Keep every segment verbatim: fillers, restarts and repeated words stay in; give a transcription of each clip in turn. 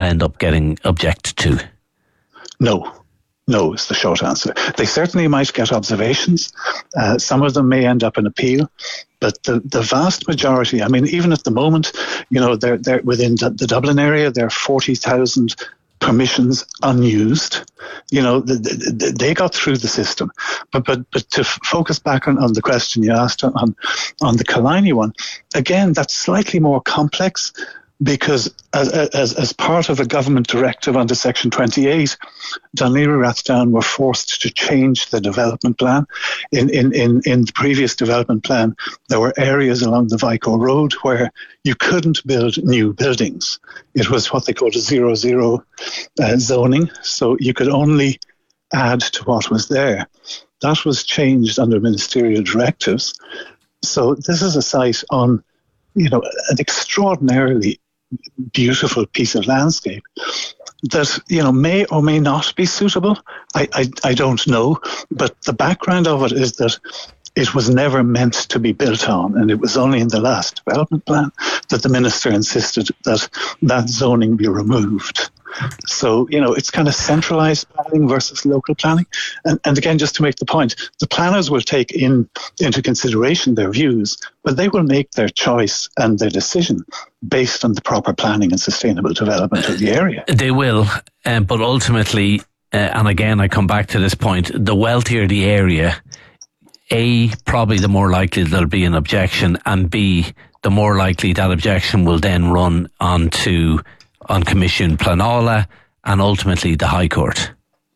end up getting objected to? No. No is the short answer. They certainly might get observations. Uh, some of them may end up in appeal. But the, the vast majority, I mean, even at the moment, you know, they're, they're within the Dublin area, there are forty thousand permissions unused. You know, the, the, they got through the system. But but but to f- focus back on, on the question you asked on, on the Killiney one, again, that's slightly more complex, because as, as as part of a government directive under Section twenty-eight, Dún Laoghaire Rathdown were forced to change the development plan. In, in, in, in the previous development plan, there were areas along the Vico Road where you couldn't build new buildings. It was what they called a zero-zero uh, zoning, so you could only add to what was there. That was changed under ministerial directives. So this is a site on, you know, an extraordinarily beautiful piece of landscape that, you know, may or may not be suitable. I, I, I don't know, but the background of it is that it was never meant to be built on, and it was only in the last development plan that the minister insisted that that zoning be removed. So, you know, it's kind of centralised planning versus local planning. And, and again, just to make the point, the planners will take in into consideration their views, but they will make their choice and their decision based on the proper planning and sustainable development of the area. They will, um, but ultimately, uh, and again, I come back to this point, the wealthier the area, A, probably the more likely there'll be an objection, and B, the more likely that objection will then run onto on Commission Pleanála and ultimately the High Court.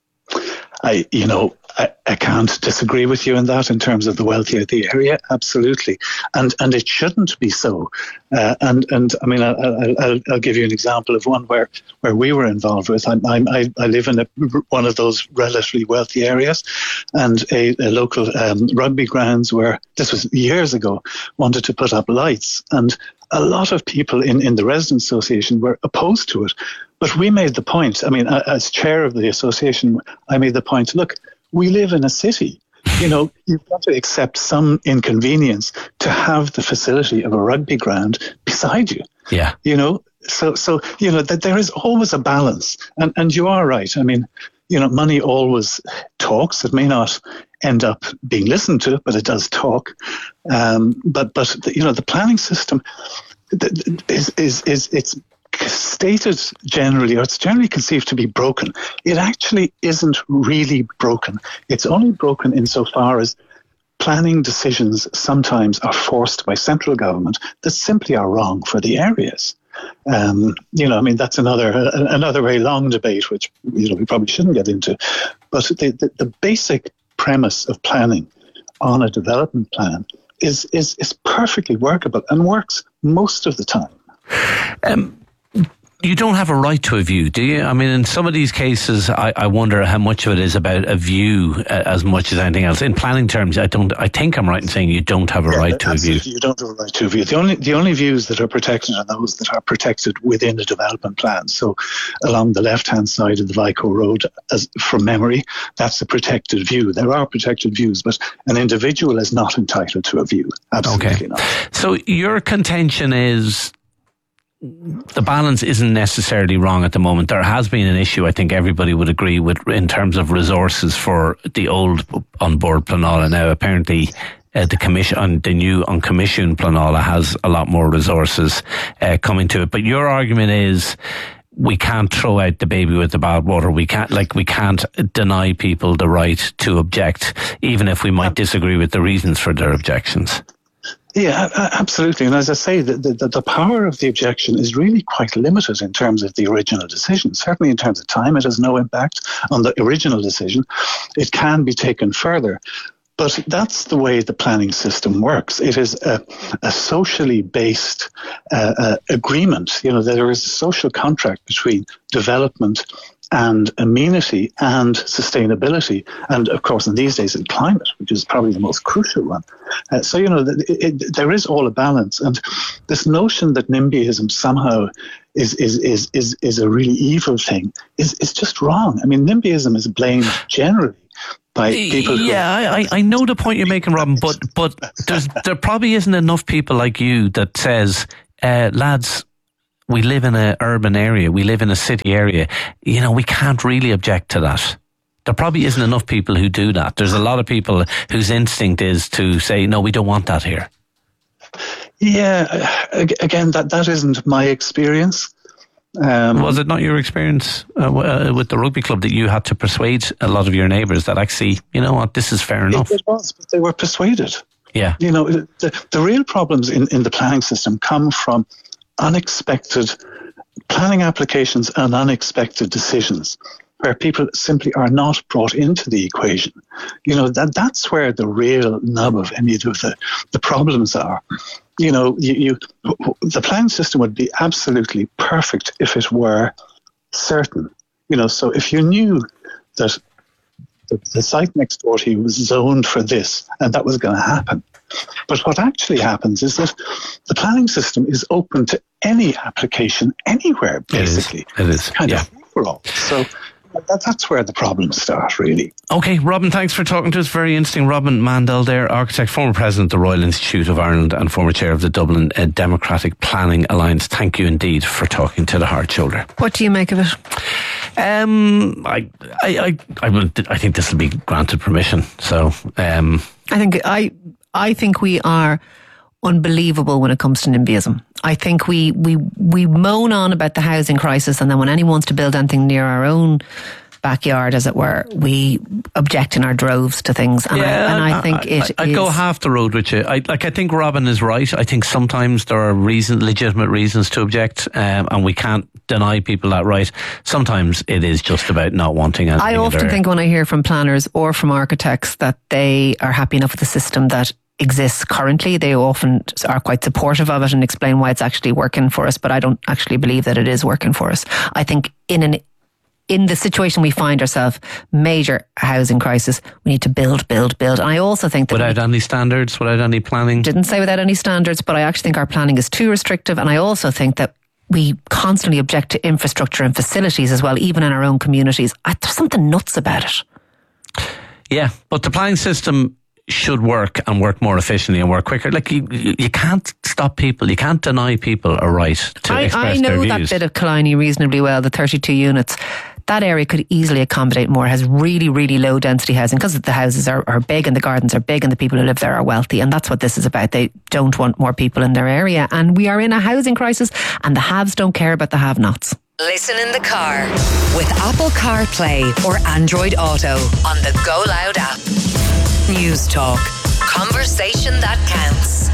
I, you know, I, I can't disagree with you in that in terms of the wealthier the area, absolutely, and and it shouldn't be so. Uh, and and I mean, I, I, I'll I'll give you an example of one where, where we were involved with. I I, I live in a, one of those relatively wealthy areas, and a, a local um, rugby grounds where this was years ago wanted to put up lights, and a lot of people in, in the residents' association were opposed to it. But we made the point, I mean, as chair of the association, I made the point, look, we live in a city. You know, you've got to accept some inconvenience to have the facility of a rugby ground beside you. Yeah. You know, so, so you know, that there is always a balance. And, and you are right. I mean, you know, money always talks. It may not end up being listened to, but it does talk. Um, but, but the, you know, the planning system is, is, is it's stated generally, or it's generally conceived to be broken. It actually isn't really broken. It's only broken insofar as planning decisions sometimes are forced by central government that simply are wrong for the areas. Um, you know, I mean, that's another uh, another very long debate, which, you know, we probably shouldn't get into. But the, the, the basic premise of planning on a development plan is, is, is perfectly workable and works most of the time. Um, you don't have a right to a view, do you? I mean, in some of these cases, I, I wonder how much of it is about a view uh, as much as anything else. In planning terms, I don't. I think I'm right in saying you don't have a yeah, right to a view. You don't have a right to a view. The only the only views that are protected are those that are protected within the development plan. So, along the left-hand side of the Vico Road, as from memory, that's a protected view. There are protected views, but an individual is not entitled to a view. Absolutely okay. not. So your contention is the balance isn't necessarily wrong at the moment. There has been an issue, I think everybody would agree with, in terms of resources for the old on board Pleanála. Now, apparently, uh, the commission, on the new on Commission Pleanála has a lot more resources uh, coming to it. But your argument is we can't throw out the baby with the bathwater. We can't, like, we can't deny people the right to object, even if we might disagree with the reasons for their objections. Yeah, absolutely. And as I say, the, the, the power of the objection is really quite limited in terms of the original decision. Certainly in terms of time, it has no impact on the original decision. It can be taken further. But that's the way the planning system works. It is a, a socially based uh, uh, agreement. You know, there is a social contract between development and amenity and sustainability, and of course in these days in climate, which is probably the most crucial one. Uh, so, you know, it, it, there is all a balance, and this notion that NIMBYism somehow is is is is, is a really evil thing is, is just wrong. I mean, NIMBYism is blamed generally by people who... Yeah, I, I know the point you're making, Robin, but but there's, there probably isn't enough people like you that says, uh, lads, we live in an urban area, we live in a city area, you know, we can't really object to that. There probably isn't enough people who do that. There's a lot of people whose instinct is to say, no, we don't want that here. Yeah, again, that, that isn't my experience. Um, Was it not your experience uh, with the rugby club that you had to persuade a lot of your neighbours that actually, you know what, this is fair enough? It was, but they were persuaded. Yeah. You know, the, the real problems in, in the planning system come from unexpected planning applications and unexpected decisions where people simply are not brought into the equation. You know, that that's where the real nub of any of the, the problems are. You know, you, you the planning system would be absolutely perfect if it were certain. You know, so if you knew that the, the site next door to you was zoned for this and that was going to happen. But what actually happens is that the planning system is open to any application anywhere, basically. It is. It is. Kind yeah. of overall. So that, that's where the problems start, really. Okay, Robin, thanks for talking to us. Very interesting. Robin Mandel there, architect, former president of the Royal Institute of Ireland and former chair of the Dublin uh, Democratic Planning Alliance. Thank you indeed for talking to The Hard Shoulder. What do you make of it? Um, I, I, I, I, will, I think this will be granted permission. So, um, I think I, I think we are unbelievable when it comes to NIMBYism. I think we, we, we moan on about the housing crisis, and then when anyone wants to build anything near our own backyard, as it were, we object in our droves to things. And, yeah, I, and I, I think I, it I, I is... go half the road with you. I, like, I think Robin is right. I think sometimes there are reason, legitimate reasons to object, um, and we can't deny people that right. Sometimes it is just about not wanting anything. I often think when I hear from planners or from architects that they are happy enough with the system that exists currently, they often are quite supportive of it and explain why it's actually working for us, but I don't actually believe that it is working for us. I think in an in the situation we find ourselves, major housing crisis, we need to build, build, build. And I also think that... Without any standards, without any planning? Didn't say without any standards, but I actually think our planning is too restrictive, and I also think that we constantly object to infrastructure and facilities as well, even in our own communities. I, there's something nuts about it. Yeah, but the planning system should work and work more efficiently and work quicker. Like, you, you, you can't stop people, you can't deny people a right to I, express I know their that views. bit of Killiney reasonably well, the thirty-two units. That area could easily accommodate more, has really, really low density housing because the houses are, are big and the gardens are big and the people who live there are wealthy, and that's what this is about. They don't want more people in their area, and we are in a housing crisis, and the haves don't care about the have-nots. Listen in the car with Apple CarPlay or Android Auto on the Go Loud app. News Talk. Conversation that counts.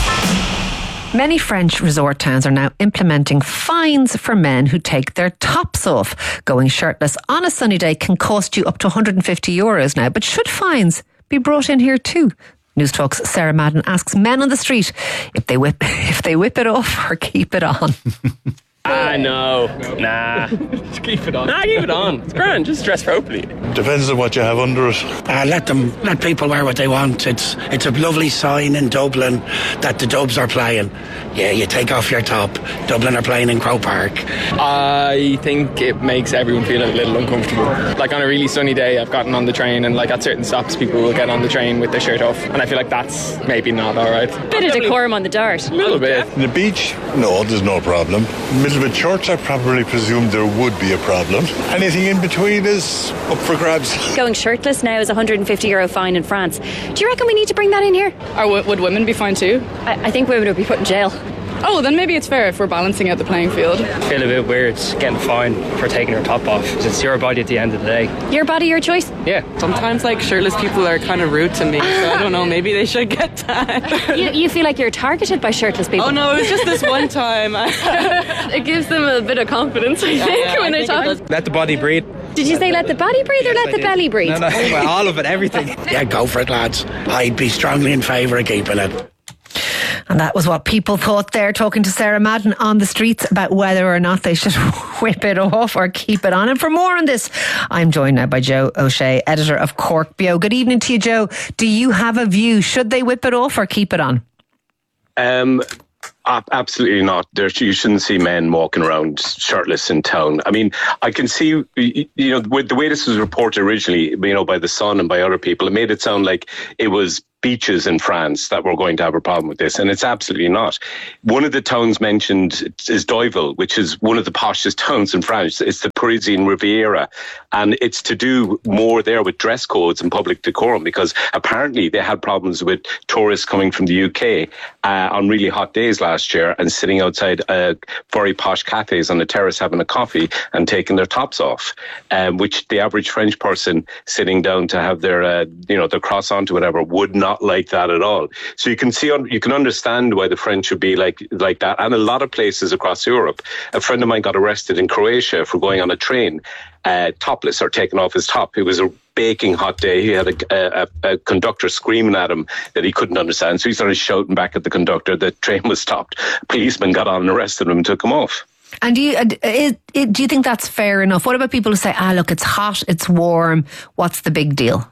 Many French resort towns are now implementing fines for men who take their tops off. Going shirtless on a sunny day can cost you up to one hundred fifty euros now. But should fines be brought in here too? News Talk's Sarah Madden asks men on the street if they whip if they whip it off or keep it on. Ah, no. Nah. Just keep it on. Nah, keep it on. It's grand. Just dress properly. Depends on what you have under it. Uh, let them, let people wear what they want. It's it's a lovely sign in Dublin that the Dubs are playing. Yeah, you take off your top. Dublin are playing in Croke Park. I think it makes everyone feel a little uncomfortable. Like on a really sunny day, I've gotten on the train and like at certain stops, people will get on the train with their shirt off. And I feel like that's maybe not all right. Bit of decorum on the dart. A little bit. The beach? No, there's no problem. Middle of a church, I probably presume there would be a problem. Anything in between is up for grabs. Going shirtless now is a one hundred fifty euro fine in France. Do you reckon we need to bring that in here? Or w- would women be fined too? I, I think women would be put in jail. Oh, then maybe it's fair if we're balancing out the playing field. I feel a bit weird getting fined for taking her top off, because it's your body at the end of the day. Your body, your choice? Yeah. Sometimes like shirtless people are kind of rude to me, so I don't know, maybe they should get that. you, you feel like you're targeted by shirtless people? Oh no, it was just this one time. It gives them a bit of confidence, I yeah, think, yeah, when I they think talk. Let the body breathe. Did you say let the body breathe or let the belly breathe? No, no, well, all of it, everything. Yeah, go for it, lads. I'd be strongly in favour of keeping it. And that was what people thought there, talking to Sarah Madden on the streets about whether or not they should whip it off or keep it on. And for more on this, I'm joined now by Joe O'Shea, editor of Cork Bio. Good evening to you, Joe. Do you have a view? Should they whip it off or keep it on? Um, Uh, absolutely not. There, you shouldn't see men walking around shirtless in town. I mean, I can see, you know, with the way this was reported originally, you know, by The Sun and by other people, it made it sound like it was beaches in France that were going to have a problem with this, and it's absolutely not. One of the towns mentioned is Deauville, which is one of the poshest towns in France. It's the Parisian Riviera, and it's to do more there with dress codes and public decorum, because apparently they had problems with tourists coming from the U K uh, on really hot days last year and sitting outside uh, very posh cafes on the terrace having a coffee and taking their tops off, um, which the average French person sitting down to have their, uh, you know, their croissant or whatever would not like that at all. So you can see, you can understand why the French would be like like that. And a lot of places across Europe. A friend of mine got arrested in Croatia for going on a train uh, topless or taking off his top. It was a baking hot day. He had a, a, a conductor screaming at him that he couldn't understand. So he started shouting back at the conductor. The train was stopped. A policeman got on and arrested him and took him off. And do you, uh, do you think that's fair enough? What about people who say, ah, look, it's hot, it's warm, what's the big deal?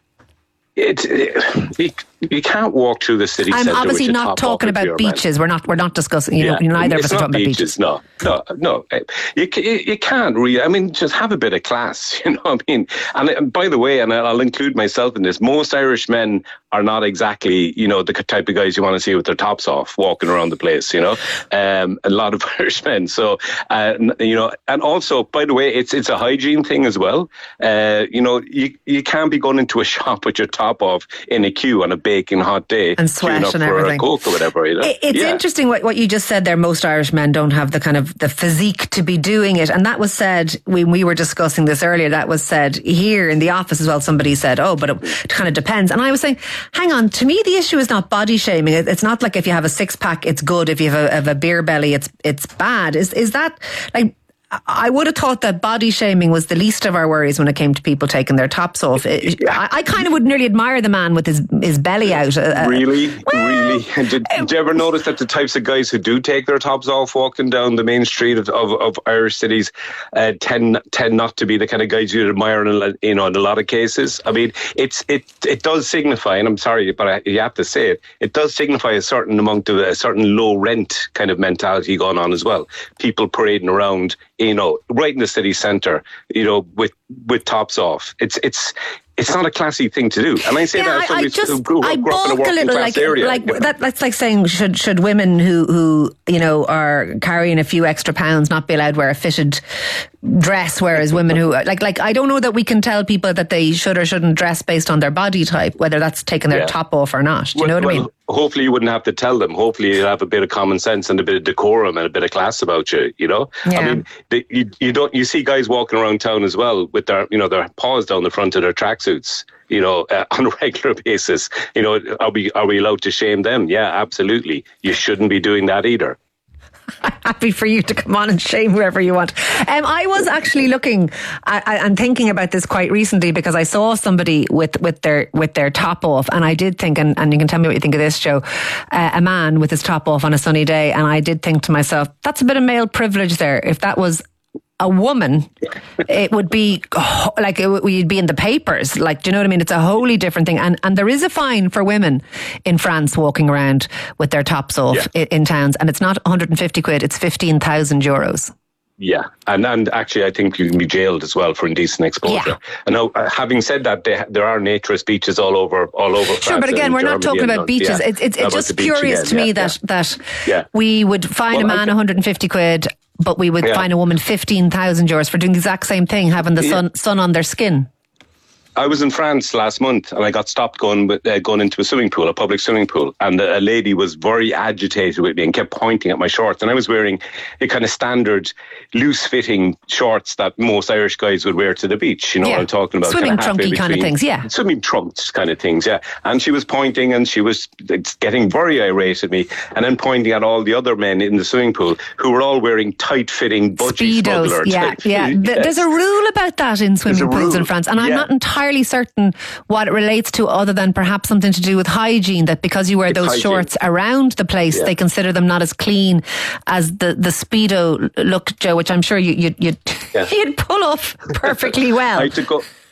It, it, you, you can't walk through the city I'm centre. I'm obviously not talking about beaches. Man. We're not. We're not discussing. You yeah. know, neither of us are talking beaches, about beaches. No, no, no. You, you you can't really. I mean, just have a bit of class. You know, I mean, and, and by the way, and I'll include myself in this. Most Irish men are not exactly, you know, the type of guys you want to see with their tops off walking around the place. You know, um, a lot of Irish men. So, uh, you know, and also, by the way, it's it's a hygiene thing as well. Uh, you know, you you can't be going into a shop with your top off in a queue on a baking hot day and sweat and everything. A Coke or whatever, you know? It's yeah. interesting what, what you just said there. Most Irish men don't have the kind of the physique to be doing it, and that was said when we were discussing this earlier. That was said here in the office as well. Somebody said, "Oh, but it kind of depends." And I was saying, "Hang on." To me, the issue is not body shaming. It's not like if you have a six pack, it's good. If you have a, have a beer belly, it's it's bad. Is is that like? I would have thought that body shaming was the least of our worries when it came to people taking their tops off. I, I kind of would nearly admire the man with his his belly out. Uh, really? Well, really? Did, did you ever notice that the types of guys who do take their tops off walking down the main street of, of, of Irish cities uh, tend tend not to be the kind of guys you'd admire in a, you know, in a lot of cases? I mean, it's it it does signify, and I'm sorry, but I, you have to say it, it does signify a certain amount of a certain low rent kind of mentality going on as well. People parading around, you know, right in the city centre, you know, with with tops off. It's it's it's not a classy thing to do. And I say yeah, that as somebody who grew, I grew up in a working little, class like, area. Like you know? that, that's like saying should should women who who you know are carrying a few extra pounds not be allowed to wear a fitted dress, whereas women who like like I don't know that we can tell people that they should or shouldn't dress based on their body type, whether that's taking their yeah. top off or not. Do you well, know what well, I mean? Hopefully you wouldn't have to tell them. Hopefully you'd have a bit of common sense and a bit of decorum and a bit of class about you, you know? Yeah. I mean, they, you, you don't, you see guys walking around town as well with their, you know, their paws down the front of their tracksuits, you know, uh, on a regular basis. You know, are we, are we allowed to shame them? Yeah, absolutely. You shouldn't be doing that either. I'm happy for you to come on and shame whoever you want. Um, I was actually looking at, and thinking about this quite recently because I saw somebody with, with their with their top off, and I did think, and, and you can tell me what you think of this, Joe, uh, a man with his top off on a sunny day, and I did think to myself, that's a bit of male privilege there. If that was a woman, it would be like it would, you'd be in the papers. Like, do you know what I mean? It's a wholly different thing. And and there is a fine for women in France walking around with their tops off yeah. in, in towns, and it's not one hundred fifty quid; it's fifteen thousand euros. Yeah, and and actually, I think you can be jailed as well for indecent exposure. Yeah. And now, uh, having said that, they, there are naturist beaches all over, all over. France. Sure, but again, we're not talking about beaches. Yeah. It's it's, it's just curious again, to me yeah, that yeah. that yeah. we would fine well, a man one hundred fifty quid. But we would yeah. fine a woman fifteen thousand euros for doing the exact same thing, having the sun, yeah. sun on their skin. I was in France last month and I got stopped going uh, going into a swimming pool, a public swimming pool, and a lady was very agitated with me and kept pointing at my shorts. And I was wearing a kind of standard loose-fitting shorts that most Irish guys would wear to the beach. You know yeah. what I'm talking about? Swimming kind of trunky kind of things, yeah. Swimming trunks kind of things, yeah. And she was pointing and she was getting very irate at me and then pointing at all the other men in the swimming pool who were all wearing tight-fitting budgie Speedos, smuggler yeah, type. yeah. yes. There's a rule about that in swimming pools in France, and I'm yeah. not entirely entirely certain what it relates to, other than perhaps something to do with hygiene, that because you wear it's those hygiene. shorts around the place, yeah. they consider them not as clean as the, the Speedo look, Joe, which I'm sure you, you, you'd, yeah. you'd pull off perfectly well. I had to go...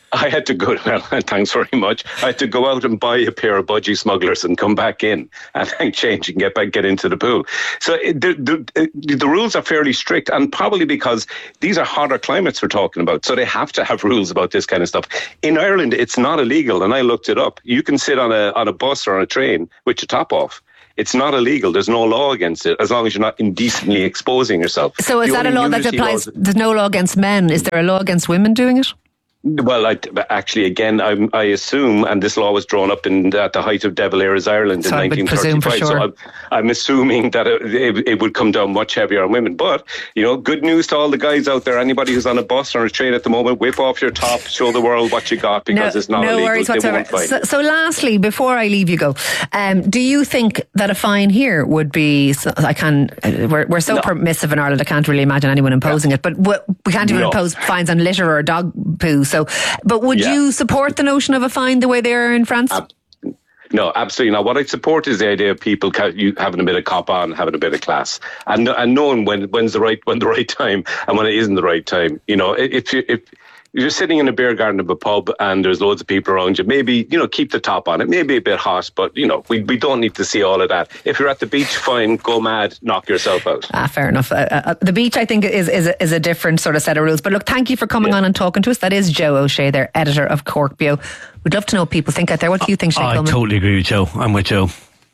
I had to go, well, thanks very much. I had to go out and buy a pair of budgie smugglers and come back in and then change and get back, get into the pool. So it, the, the, the rules are fairly strict, and probably because these are hotter climates we're talking about. So they have to have rules about this kind of stuff. In Ireland, it's not illegal, and I looked it up. You can sit on a on a bus or on a train with your top off. It's not illegal. There's no law against it, as long as you're not indecently exposing yourself. So is The that a only law that nudity applies? laws- There's no law against men. Is there a law against women doing it? Well, I, actually, again, I, I assume, and this law was drawn up in at the height of De Valera's Ireland So I in would nineteen presume for thirty-five. sure. So I'm, I'm assuming that it, it, it would come down much heavier on women. But, you know, good news to all the guys out there. Anybody who's on a bus or a train at the moment, whip off your top, show the world what you got, because no, it's not no illegal. worries They whatsoever. won't find So, it. so lastly, before I leave you go, um, do you think that a fine here would be, so- I can, uh, we're, we're so No. permissive in Ireland, I can't really imagine anyone imposing it, but what, we can't even No. impose fines on litter or dog poo. So, but would Yeah. you support the notion of a fine the way they are in France? Ab- No, absolutely not. What I support is the idea of people ca- you having a bit of cop on, having a bit of class, and and knowing when when's the right when the right time and when it isn't the right time. You know, if you if you're sitting in a beer garden of a pub and there's loads of people around you, maybe, you know, keep the top on. It may be a bit hot, but, you know, we, we don't need to see all of that. If you're at the beach, fine, go mad, knock yourself out. Ah, fair enough. Uh, uh, the beach, I think, is is a, is a different sort of set of rules. But look, thank you for coming Yeah. on and talking to us. That is Joe O'Shea, there, editor of Cork Bio. We'd love to know what people think out there. What do you think, Shane I Coleman? totally agree with Joe. I'm with Joe.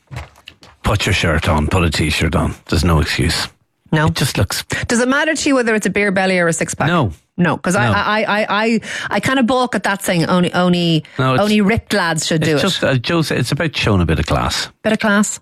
Put your shirt on, put a t-shirt on. There's no excuse. No. It just looks... Does it matter to you whether it's a beer belly or a six pack? No. No, because No. I, I, I, I, I kind of balk at that saying only, only, No, it's- only ripped lads should do It's it. just, uh, Joe said, it's about showing a bit of class. Bit of class.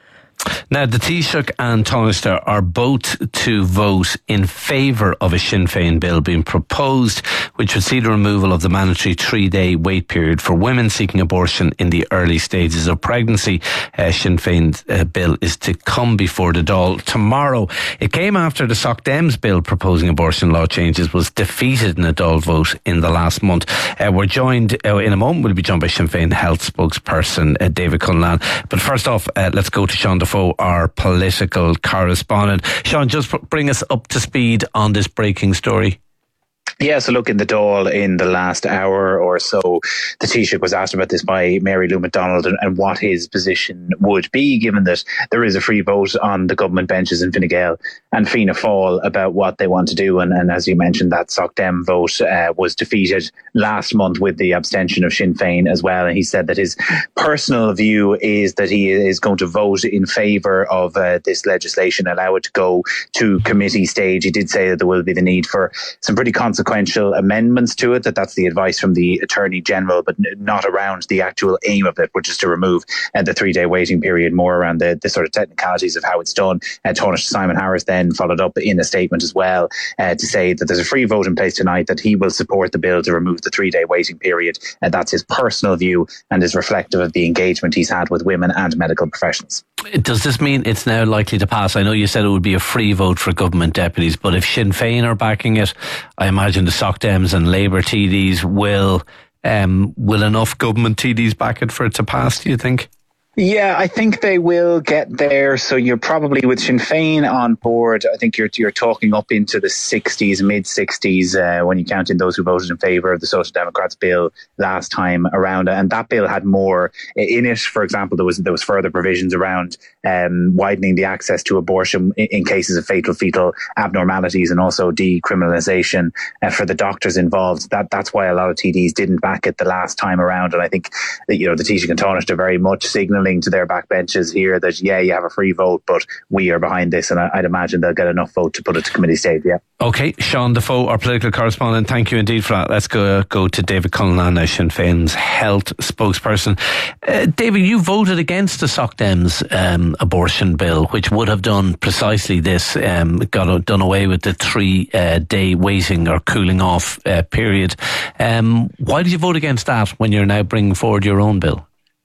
Now, the Taoiseach and Tánaiste are both to vote in favour of a Sinn Féin bill being proposed, which would see the removal of the mandatory three-day wait period for women seeking abortion in the early stages of pregnancy. Uh, Sinn Féin's uh, bill is to come before the Dáil tomorrow. It came after the Soc Dem's bill proposing abortion law changes was defeated in a Dáil vote in the last month. Uh, we're joined, uh, in a moment, we'll be joined by Sinn Féin health spokesperson uh, David Cullinane. But first off, uh, let's go to Sean Defoe, our political correspondent. Sean, just bring us up to speed on this breaking story. Yeah, so look, in the Dáil in the last hour or so, the Taoiseach was asked about this by Mary Lou McDonald and, and what his position would be, given that there is a free vote on the government benches in Fine Gael and Fianna Fáil about what they want to do. And, and as you mentioned, that Soc Dem vote uh, was defeated last month with the abstention of Sinn Féin as well. And he said that his personal view is that he is going to vote in favour of uh, this legislation, allow it to go to committee stage. He did say that there will be the need for some pretty consequential amendments to it, that that's the advice from the Attorney General, but n- not around the actual aim of it, which is to remove uh, the three-day waiting period, more around the, the sort of technicalities of how it's done. Uh, Tánaiste Simon Harris then followed up in a statement as well uh, to say that there's a free vote in place tonight, that he will support the bill to remove the three-day waiting period. And uh, that's his personal view and is reflective of the engagement he's had with women and medical professionals. Does this mean it's now likely to pass? I know you said it would be a free vote for government deputies, but if Sinn Féin are backing it, I imagine the Soc Dems and Labour T Ds will, um, will enough government T Ds back it for it to pass, do you think? Yeah, I think they will get there. So you're probably with Sinn Féin on board. I think you're you're talking up into the sixties, mid sixties, uh, when you count in those who voted in favour of the Social Democrats bill last time around. And that bill had more in it. For example, there was there was further provisions around um, widening the access to abortion in, in cases of fatal fetal abnormalities, and also decriminalisation uh, for the doctors involved. That that's why a lot of T Ds didn't back it the last time around. And I think that, you know, the Taoiseach and Tánaiste are very much signalling to their backbenchers here that, yeah, you have a free vote, but we are behind this, and I, I'd imagine they'll get enough vote to put it to committee stage. Yeah. Okay, Sean Defoe, our political correspondent, thank you indeed for that. Let's go go to David Cullinane, now Sinn Féin's health spokesperson. Uh, David, you voted against the Soc Dems um, abortion bill, which would have done precisely this, um, got done away with the three uh, day waiting or cooling off uh, period. Um, why did you vote against that when you're now bringing forward your own bill?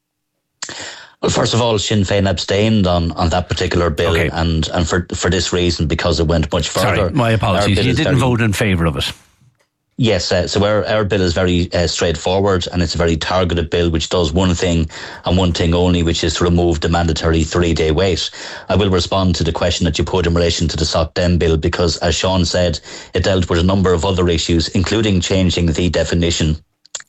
Well, first of all, Sinn Féin abstained on, on that particular bill, okay. and, and for for this reason, because it went much further. Sorry, my apologies. You didn't very, vote in favour of it. Yes, uh, so our, our bill is very uh, straightforward, and it's a very targeted bill which does one thing and one thing only, which is to remove the mandatory three-day wait. I will respond to the question that you put in relation to the Soc Dem bill, because as Sean said, it dealt with a number of other issues, including changing the definition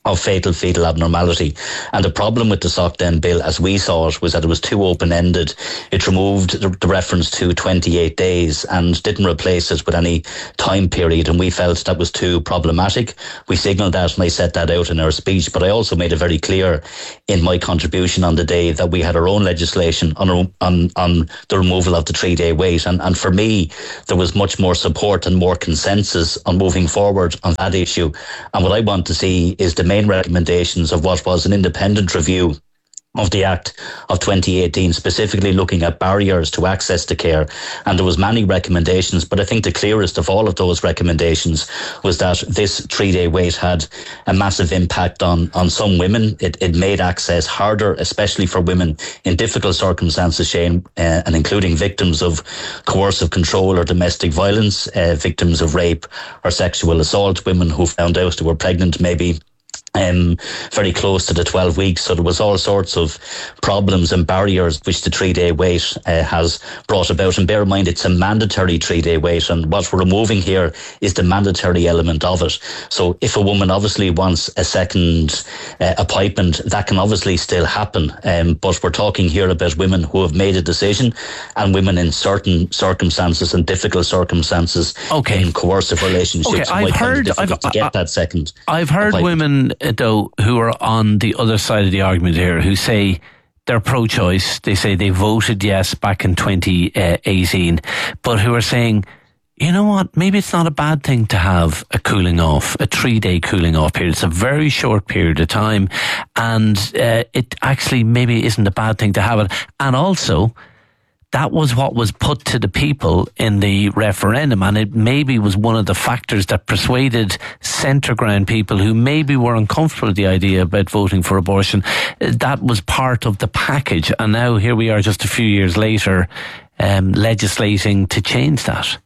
of fatal fetal abnormality. And the problem with the Sock-Den bill, as we saw it, was that it was too open-ended. It removed the, the reference to twenty-eight days and didn't replace it with any time period, and we felt that was too problematic. We signalled that, and I set that out in our speech, but I also made it very clear in my contribution on the day that we had our own legislation on on, on the removal of the three-day wait, and, and for me there was much more support and more consensus on moving forward on that issue. And what I want to see is the main recommendations of what was an independent review of the Act of twenty eighteen, specifically looking at barriers to access to care. And there was many recommendations, but I think the clearest of all of those recommendations was that this three-day wait had a massive impact on, on some women. It, it made access harder, especially for women in difficult circumstances, Shane, uh, and including victims of coercive control or domestic violence, uh, victims of rape or sexual assault, women who found out they were pregnant maybe Um, very close to the twelve weeks. So there was all sorts of problems and barriers which the three-day wait uh, has brought about. And bear in mind, it's a mandatory three-day wait, and what we're removing here is the mandatory element of it. So if a woman obviously wants a second uh, appointment, that can obviously still happen. Um, but we're talking here about women who have made a decision, and women in certain circumstances and difficult circumstances, okay, in coercive relationships. Okay, I've heard, I've, to get that second I've heard women, though, who are on the other side of the argument here, who say they're pro-choice. They say they voted yes back in twenty eighteen, but who are saying, you know what, maybe it's not a bad thing to have a cooling off, a three-day cooling off period. It's a very short period of time, and uh, it actually maybe isn't a bad thing to have it. And also, that was what was put to the people in the referendum, and it maybe was one of the factors that persuaded centre ground people who maybe were uncomfortable with the idea about voting for abortion. That was part of the package, and now here we are just a few years later um, legislating to change that.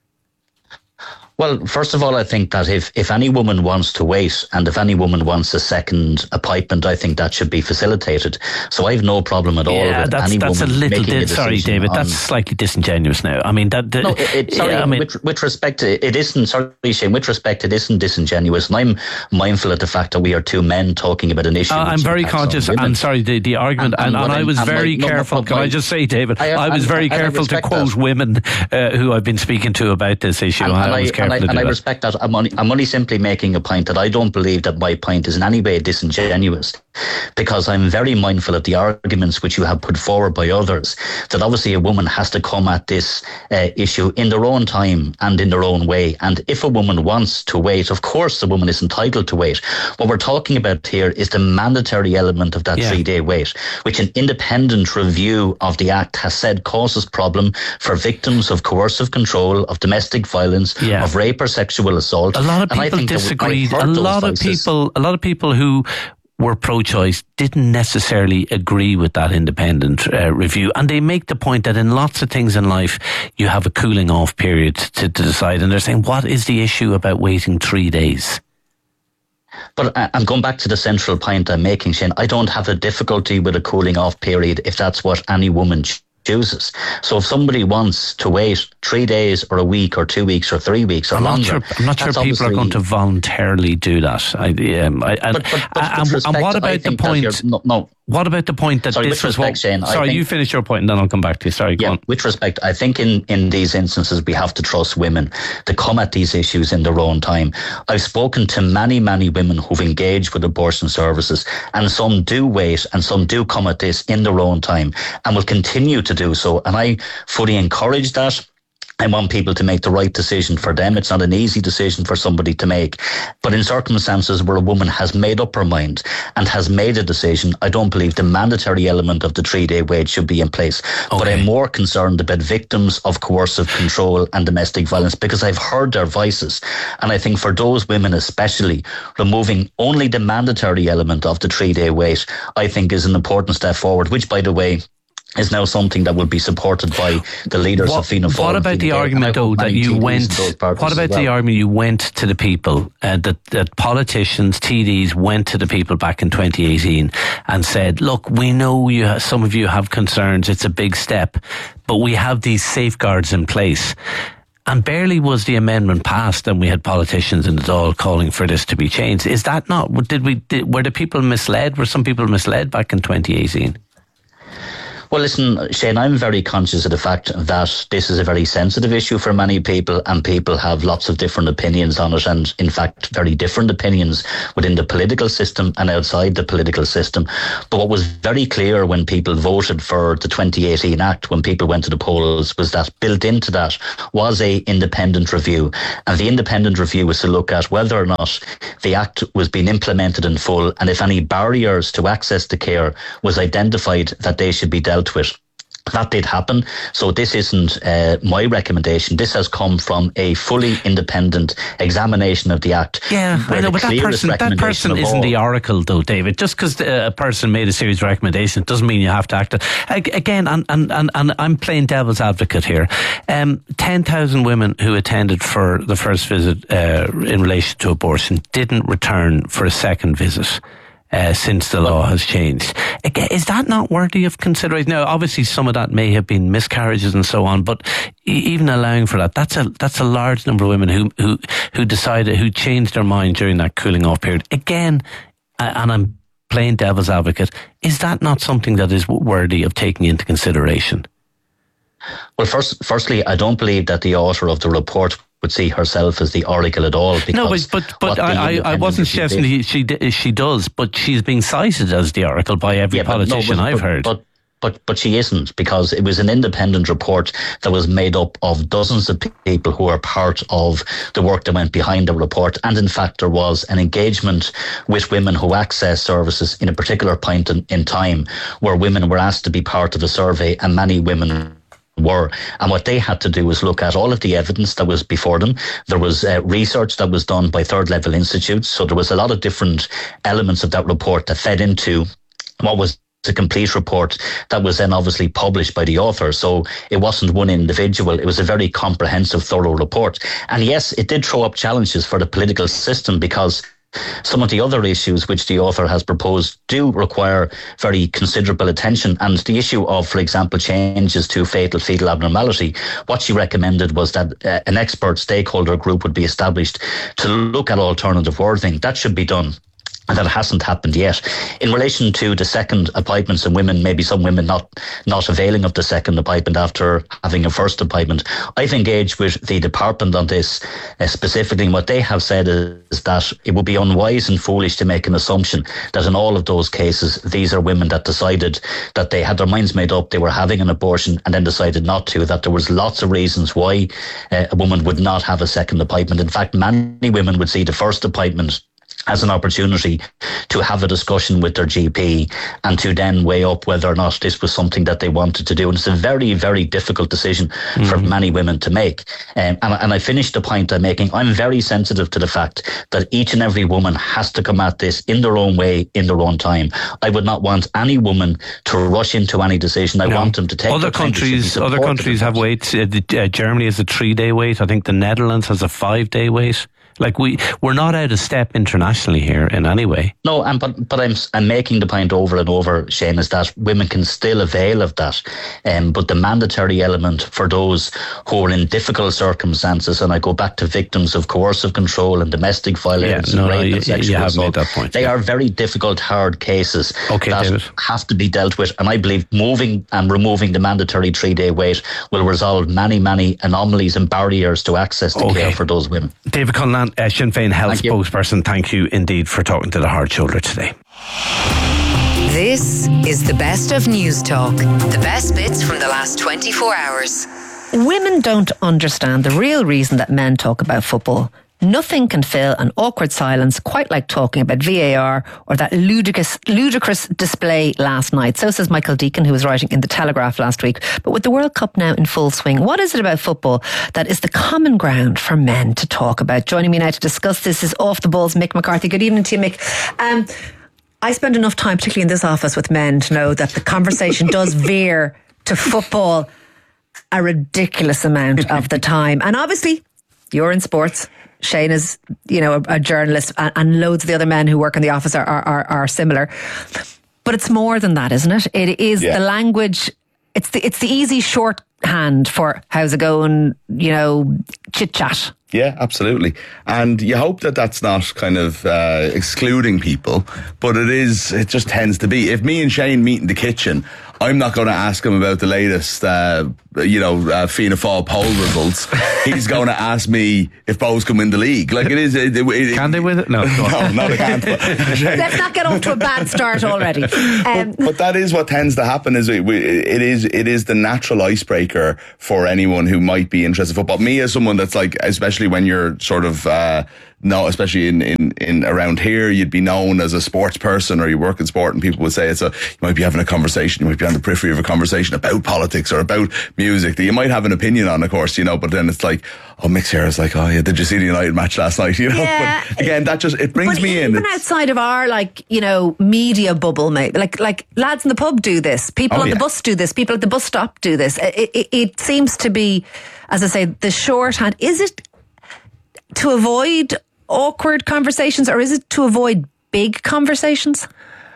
Well, first of all, I think that if, if any woman wants to wait, and if any woman wants a second appointment, I think that should be facilitated. So I have no problem at all yeah, with that's, any that's woman a little making di- a Sorry, David, on, that's slightly disingenuous now. I mean, that... The, no, it, it, sorry, yeah, I mean, with, with respect to... It isn't... Sorry, Shane, with respect, it isn't disingenuous. And I'm mindful of the fact that we are two men talking about an issue. Uh, I'm very conscious. I'm sorry, the, the argument... And, and, and, and I was very my, careful... No, no, can my, I just say, David, I, I was and, very and careful to quote that. women uh, who I've been speaking to about this issue. And, I, and I was careful and to I, do and that. I respect that. I'm only, I'm only simply making a point that I don't believe that my point is in any way disingenuous, because I'm very mindful of the arguments which you have put forward by others, that obviously a woman has to come at this uh, issue in their own time and in their own way. And if a woman wants to wait, of course the woman is entitled to wait. What we're talking about here is the mandatory element of that yeah. three-day wait, which an independent review of the Act has said causes problem for victims of coercive control, of domestic violence, yeah. of rape or sexual assault. A lot of people disagreed. A lot of voices. people, a lot of people who were pro-choice didn't necessarily agree with that independent uh, review, and they make the point that in lots of things in life you have a cooling off period to, to decide, and they're saying, what is the issue about waiting three days? But I'm going back to the central point I'm making, Shane. I don't have a difficulty with a cooling off period if that's what any woman chooses. So if somebody wants to wait three days or a week or two weeks or three weeks or I'm longer, not sure, I'm not sure people are going to voluntarily do that. I, um, I, and, but, but, but and, respect, and what about the point? No, no. What about the point that sorry, this with was respect, what, Shane, sorry, think, you finish your point and then I'll come back to you. Sorry, go yeah, on. With respect, I think in, in these instances we have to trust women to come at these issues in their own time. I've spoken to many, many women who've engaged with abortion services, and some do wait and some do come at this in their own time and will continue to do so. And I fully encourage that. I want people to make the right decision for them. It's not an easy decision for somebody to make. But in circumstances where a woman has made up her mind and has made a decision, I don't believe the mandatory element of the three-day wait should be in place. Okay. But I'm more concerned about victims of coercive control and domestic violence, because I've heard their voices. And I think for those women especially, removing only the mandatory element of the three-day wait, I think is an important step forward, which, by the way, is now something that will be supported by the leaders what, of Fianna Fáil. What about the argument, though, that you went? What about well. the argument you went to the people? Uh, that that politicians, T Ds, went to the people back in twenty eighteen and said, "Look, we know you. Have, some of you have concerns. It's a big step, but we have these safeguards in place." And barely was the amendment passed, and we had politicians in the Dáil calling for this to be changed. Is that not? Did we? Did, were the people misled? Were some people misled back in twenty eighteen? Well, listen, Shane, I'm very conscious of the fact that this is a very sensitive issue for many people, and people have lots of different opinions on it, and in fact, very different opinions within the political system and outside the political system. But what was very clear when people voted for the twenty eighteen Act, when people went to the polls, was that built into that was a independent review. And the independent review was to look at whether or not the Act was being implemented in full, and if any barriers to access to care was identified, that they should be dealt with. That did happen. So this isn't uh, my recommendation. This has come from a fully independent examination of the Act. Yeah, I know, but that person, that person isn't the oracle, though, David. Just because a person made a series of recommendations doesn't mean you have to act. Again, and, and, and, and I'm playing devil's advocate here. Um, ten thousand women who attended for the first visit uh, in relation to abortion didn't return for a second visit. Uh, since the law has changed. Again, is that not worthy of consideration? Now, obviously, some of that may have been miscarriages and so on, but even allowing for that, that's a that's a large number of women who who who decided, who changed their mind during that cooling off period. Again, and I'm playing devil's advocate, is that not something that is worthy of taking into consideration? Well, first, firstly, I don't believe that the author of the report would see herself as the oracle at all. No, but but, but I, I wasn't suggesting she she does, but she's being cited as the oracle by every yeah, politician no, but, I've but, heard. But, but but she isn't, because it was an independent report that was made up of dozens of people who are part of the work that went behind the report. And in fact, there was an engagement with women who access services in a particular point in, in time where women were asked to be part of the survey, and many women were. And what they had to do was look at all of the evidence that was before them. There was uh, research that was done by third level institutes. So there was a lot of different elements of that report that fed into what was a complete report that was then obviously published by the author. So it wasn't one individual. It was a very comprehensive, thorough report. And yes, it did throw up challenges for the political system, because some of the other issues which the author has proposed do require very considerable attention. And the issue of, for example, changes to fatal fetal abnormality, what she recommended was that uh, an expert stakeholder group would be established to look at alternative wording. That should be done. And that hasn't happened yet. In relation to the second appointments in women, maybe some women not not availing of the second appointment after having a first appointment, I've engaged with the department on this uh, specifically, and what they have said is that it would be unwise and foolish to make an assumption that in all of those cases, these are women that decided that they had their minds made up, they were having an abortion and then decided not to, that there was lots of reasons why uh, a woman would not have a second appointment. In fact, many women would see the first appointment as an opportunity to have a discussion with their G P and to then weigh up whether or not this was something that they wanted to do. And it's a very, very difficult decision mm-hmm. for many women to make. Um, and, and I finished the point I'm making. I'm very sensitive to the fact that each and every woman has to come at this in their own way, in their own time. I would not want any woman to rush into any decision. I no. want them to take other countries. Other countries have waits. Uh, uh, Germany has a three-day wait. I think the Netherlands has a five-day wait. Like we, we're not out of step internationally here in any way. No, and but but I'm I'm making the point over and over, Shane, is that women can still avail of that, um, but the mandatory element for those who are in difficult circumstances, and I go back to victims of coercive control and domestic violence yeah, and no, rape no, and sexual you have assault. made that point. They yeah. are very difficult, hard cases okay, that David. have to be dealt with, and I believe moving and removing the mandatory three-day wait will resolve many, many anomalies and barriers to access to okay. care for those women. David Cullinane, uh, Sinn Féin Health Thank spokesperson, thank you indeed for talking to the Hard Shoulder today. This is the best of News Talk. The best bits from the last twenty-four hours. Women don't understand the real reason that men talk about football. Nothing can fill an awkward silence quite like talking about V A R or that ludicrous, ludicrous display last night. So says Michael Deacon, who was writing in The Telegraph last week. But with the World Cup now in full swing, what is it about football that is the common ground for men to talk about? Joining me now to discuss this is Off the Balls, Mick McCarthy. Good evening to you, Mick. Um, I spend enough time, particularly in this office, with men to know that the conversation does veer to football a ridiculous amount of the time. And obviously, you're in sports. Shane is, you know, a, a journalist, and, and loads of the other men who work in the office are, are, are, are similar. But it's more than that, isn't it? It is yeah. the language. It's the it's the easy shortcut shorthand for how's it going, you know, chit chat. Yeah, absolutely. And you hope that that's not kind of uh, excluding people, but it is, it just tends to be. If me and Shane meet in the kitchen, I'm not going to ask him about the latest, uh, you know, uh, Fianna Fáil poll results. He's going to ask me if Bows can win the league. Like it is. It, it, it, can they win it? No, no, no, they can't. Let's not get off to a bad start already. Um, but, but that is what tends to happen. Is it, it is it is the natural icebreaker for anyone who might be interested in football. Me as someone that's like, especially when you're sort of. Uh, No, especially in, in, in around here, you'd be known as a sports person or you work in sport and people would say it's a, you might be having a conversation, you might be on the periphery of a conversation about politics or about music that you might have an opinion on, of course, you know, but then it's like, oh, Mick Sarah's like, oh yeah, did you see the United match last night? You know, yeah. But again, that just, it brings but me even in. Even outside of our, like, you know, media bubble, mate, like, like lads in the pub do this, people oh, on yeah. the bus do this, people at the bus stop do this. It, it, it seems to be, as I say, the shorthand. Is it to avoid awkward conversations or is it to avoid big conversations?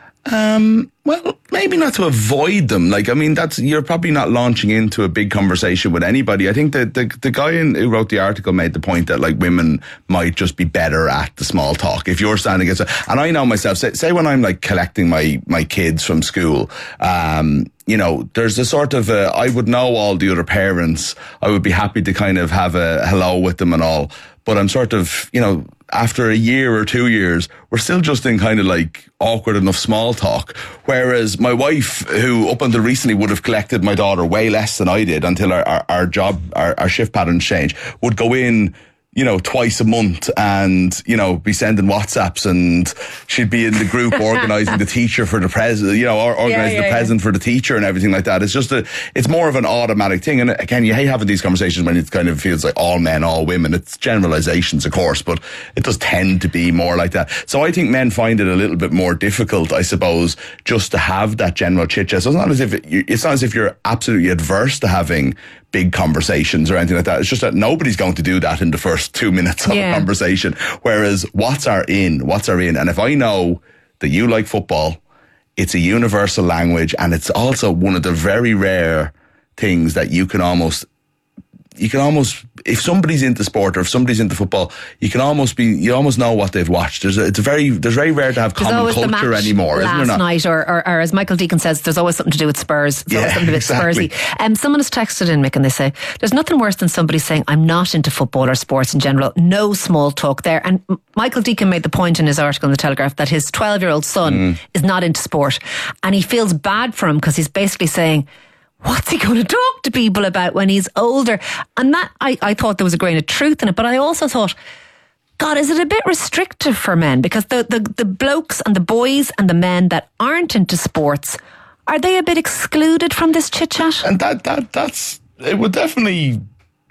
Um, well, maybe not to avoid them. Like, I mean, that's, you're probably not launching into a big conversation with anybody. I think that the, the guy in, who wrote the article made the point that like women might just be better at the small talk. If you're standing against, and I know myself, say, say when I'm like collecting my, my kids from school, um, you know, there's a sort of a, I would know all the other parents. I would be happy to kind of have a hello with them and all. But I'm sort of, you know, after a year or two years, we're still just in kind of like awkward enough small talk. Whereas my wife, who up until recently would have collected my daughter way less than I did until our, our, our job, our, our shift patterns changed, would go in, you know, twice a month and, you know, be sending WhatsApps and she'd be in the group organising the teacher for the present, you know, or organising yeah, yeah, the present yeah. for the teacher and everything like that. It's just a, it's more of an automatic thing. And again, you hate having these conversations when it kind of feels like all men, all women. It's generalisations, of course, but it does tend to be more like that. So I think men find it a little bit more difficult, I suppose, just to have that general chit chat. So it's not as if it, it's not as if you're absolutely adverse to having big conversations or anything like that. It's just that nobody's going to do that in the first two minutes of yeah. a conversation. Whereas what's our in, what's our in. And if I know that you like football, it's a universal language and it's also one of the very rare things that you can almost, you can almost, if somebody's into sport or if somebody's into football, you can almost be, you almost know what they've watched. There's a, it's a very, there's very rare to have there's common culture anymore, isn't there not? Last night, or, or, or as Michael Deacon says, there's always something to do with Spurs. There's yeah, always something to do with exactly. Spursy. Um, someone has texted in, Mick, and they say, there's nothing worse than somebody saying, I'm not into football or sports in general. No small talk there. And Michael Deacon made the point in his article in the Telegraph that his twelve-year-old son mm. is not into sport. And he feels bad for him because he's basically saying, what's he going to talk to people about when he's older? And that, I, I thought there was a grain of truth in it, but I also thought, God, is it a bit restrictive for men? Because the, the, the blokes and the boys and the men that aren't into sports, are they a bit excluded from this chit-chat? And that, that that's, it would definitely...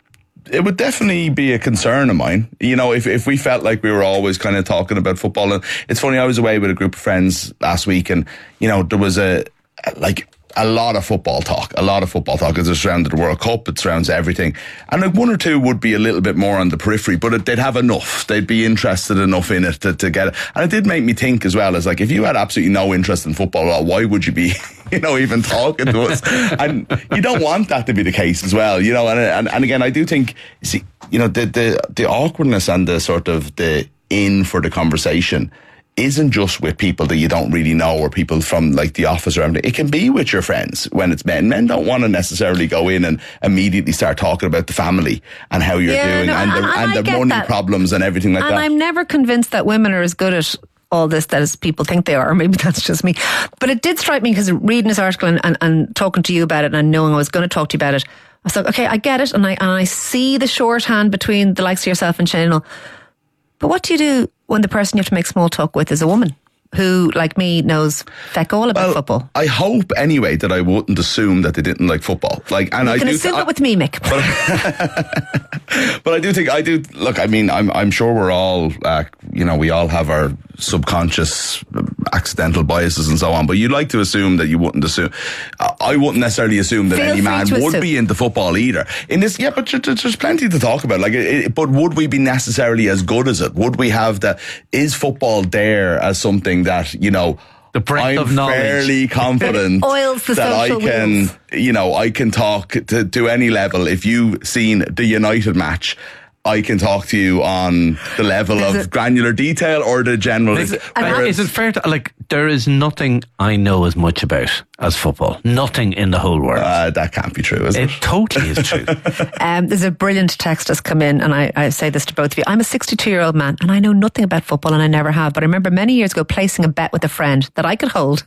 It would definitely be a concern of mine. You know, if, if we felt like we were always kind of talking about football. And it's funny, I was away with a group of friends last week and, you know, there was a, like, a lot of football talk, a lot of football talk. It surrounded the World Cup, it surrounds everything. And like one or two would be a little bit more on the periphery, but it, they'd have enough. They'd be interested enough in it to, to get it. And it did make me think as well, as like, if you had absolutely no interest in football at all, why would you be, you know, even talking to us? And you don't want that to be the case as well, you know. And and, and again, I do think, see, you know, the, the, the awkwardness and the sort of the in for the conversation isn't just with people that you don't really know or people from like the office or everything. It can be with your friends when it's men. Men don't want to necessarily go in and immediately start talking about the family and how you're yeah, doing no, and, and, the, and, and the money that. problems and everything like and that. And I'm never convinced that women are as good at all this that as people think they are, or maybe that's just me. But it did strike me because reading this article and, and, and talking to you about it and knowing I was going to talk to you about it, I was like, okay, I get it and I, and I see the shorthand between the likes of yourself and Shane. But what do you do when the person you have to make small talk with is a woman who, like me, knows feck all about well, football? I hope anyway that I wouldn't assume that they didn't like football. Like, and you I can do assume th- it with me, Mick. But, but I do think I do. Look, I mean, I'm I'm sure we're all, uh, you know, we all have our subconscious, accidental biases and so on. But you'd like to assume that you wouldn't assume. I wouldn't necessarily assume that Feel any man would assume. be into football either. In this, yeah, but there's plenty to talk about. Like, it, but would we be necessarily as good as it? Would we have that? Is football there as something that, you know, The breadth I'm of knowledge. fairly confident Oils the that I social can, wheels. you know, I can talk to, to any level. If you've seen the United match, I can talk to you on the level Is of it- granular detail or the general. Is it, is it fair to, like, there is nothing I know as much about as football. Nothing in the whole world. Uh, that can't be true, is it? It totally is true. Um, there's a brilliant text that's come in, and I, I say this to both of you. I'm a sixty-two-year-old man, and I know nothing about football, and I never have. But I remember many years ago placing a bet with a friend that I could hold.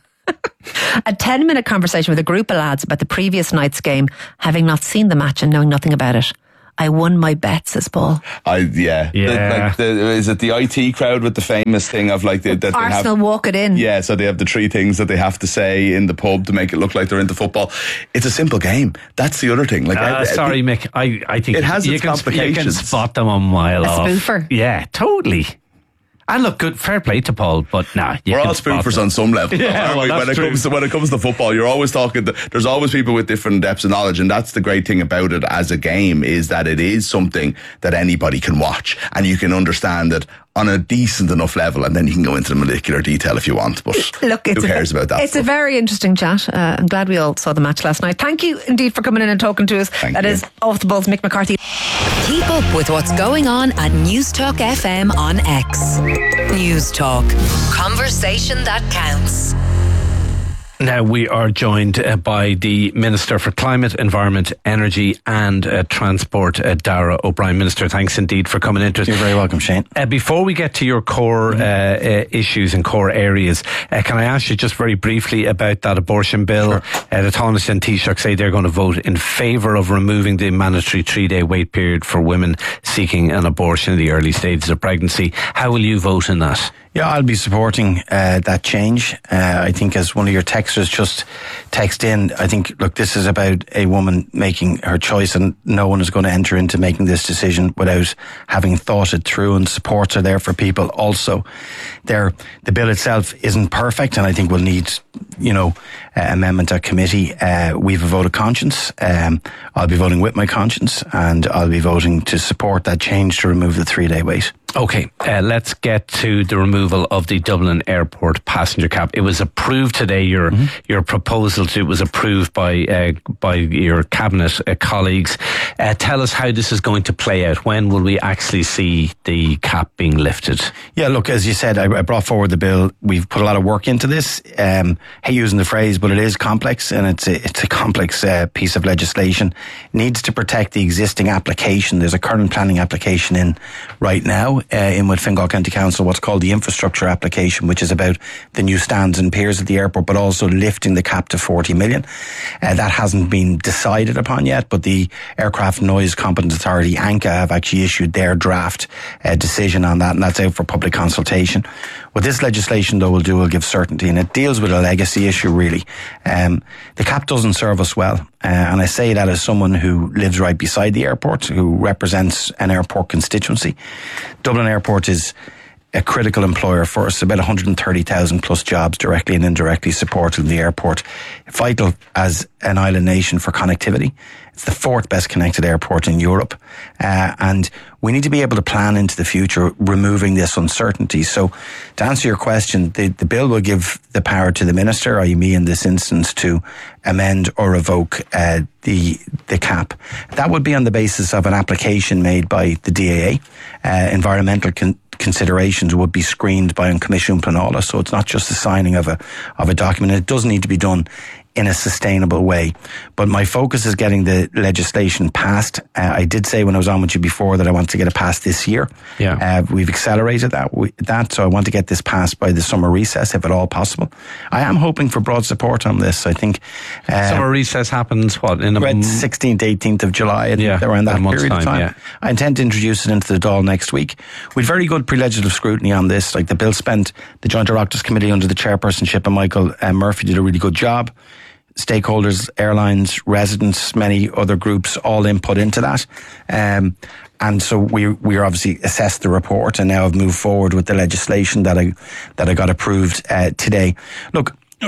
A ten-minute conversation with a group of lads about the previous night's game, having not seen the match and knowing nothing about it. I won my bet, says Paul. I yeah. Yeah. The, like the, is it the I T crowd with the famous thing of like the, that they Arsenal have, walk it in. Yeah, so they have the three things that they have to say in the pub to make it look like they're into football. It's a simple game. That's the other thing. Like, Uh, I, sorry, I, Mick. I, I think It has you its can, you can complications. spot them a mile A off. spoofer. Yeah, totally. And look, good, fair play to Paul, but nah, you We're can all spot spoofers them. on some level. Yeah, aren't well, we? that's when it true. comes to when it comes to football, you're always talking. To, there's always people with different depths of knowledge, and that's the great thing about it as a game is that it is something that anybody can watch, and you can understand it on a decent enough level, and then you can go into the molecular detail if you want. But Look, it's who cares a, about that? It's stuff? a very interesting chat. Uh, I'm glad we all saw the match last night. Thank you indeed for coming in and talking to us. Thank That you. is Off the Balls, Mick McCarthy. Keep up with what's going on at News Talk F M on X. News Talk. Conversation that counts. Now we are joined uh, by the Minister for Climate, Environment, Energy and uh, Transport, uh, Darragh O'Brien. Minister, thanks indeed for coming into us. You're very welcome, Shane. Uh, before we get to your core uh, uh, issues and core areas, uh, can I ask you just very briefly about that abortion bill? Sure. Uh, the Tánaiste and Taoiseach say they're going to vote in favour of removing the mandatory three-day wait period for women seeking an abortion in the early stages of pregnancy. How will you vote in that? Yeah, I'll be supporting uh, that change. Uh, I think as one of your texters just text in, I think, look, this is about a woman making her choice and no one is going to enter into making this decision without having thought it through, and supports are there for people also. There, the bill itself isn't perfect and I think will need, you know, uh, amendment at committee. Uh, we have a vote of conscience. Um, I'll be voting with my conscience and I'll be voting to support that change to remove the three day wait. Okay, uh, let's get to the removal of the Dublin Airport passenger cap. It was approved today. Your mm-hmm. your proposal to it was approved by uh, by your cabinet uh, colleagues. Uh, tell us how this is going to play out. When will we actually see the cap being lifted? Yeah, look, as you said, I, I brought forward the bill. We've put a lot of work into this. Um, hate using the phrase, but it is complex, and it's a, it's a complex uh, piece of legislation. It needs to protect the existing application. There's a current planning application in right now. Uh, in with Fingal County Council, what's called the infrastructure application, which is about the new stands and piers at the airport, but also lifting the cap to forty million. Uh, that hasn't been decided upon yet, but the Aircraft Noise Competence Authority, ANCA, have actually issued their draft uh, decision on that, and that's out for public consultation. What this legislation, though, will do will give certainty, and it deals with a legacy issue, really. Um, the cap doesn't serve us well, uh, and I say that as someone who lives right beside the airport, who represents an airport constituency. Dublin Airport is a critical employer for us, about one hundred thirty thousand plus jobs directly and indirectly supported the airport. Vital as an island nation for connectivity. It's the fourth best connected airport in Europe. Uh, and we need to be able to plan into the future, removing this uncertainty. So to answer your question, the, the bill will give the power to the minister, that is me in this instance, to amend or revoke uh, the the cap. That would be on the basis of an application made by the D A A. Uh, environmental con- considerations would be screened by an Commission Plenála, so it's not just the signing of a of a document. It does need to be done in a sustainable way. But my focus is getting the legislation passed. Uh, I did say when I was on with you before that I want to get it passed this year. Yeah. Uh, we've accelerated that, we, that, so I want to get this passed by the summer recess, if at all possible. I am hoping for broad support on this. I think uh, summer recess happens what in the m- sixteenth, eighteenth of July, yeah, around that period time, of time. Yeah. I intend to introduce it into the Dáil next week. With very good pre-legislative scrutiny on this. Like the bill spent, the Joint Oireachtas Committee under the chairpersonship of Michael uh, Murphy did a really good job. Stakeholders, airlines, residents, many other groups all input into that. Um, and so we we are obviously assessed the report and now have moved forward with the legislation that I that I got approved uh, today. Look,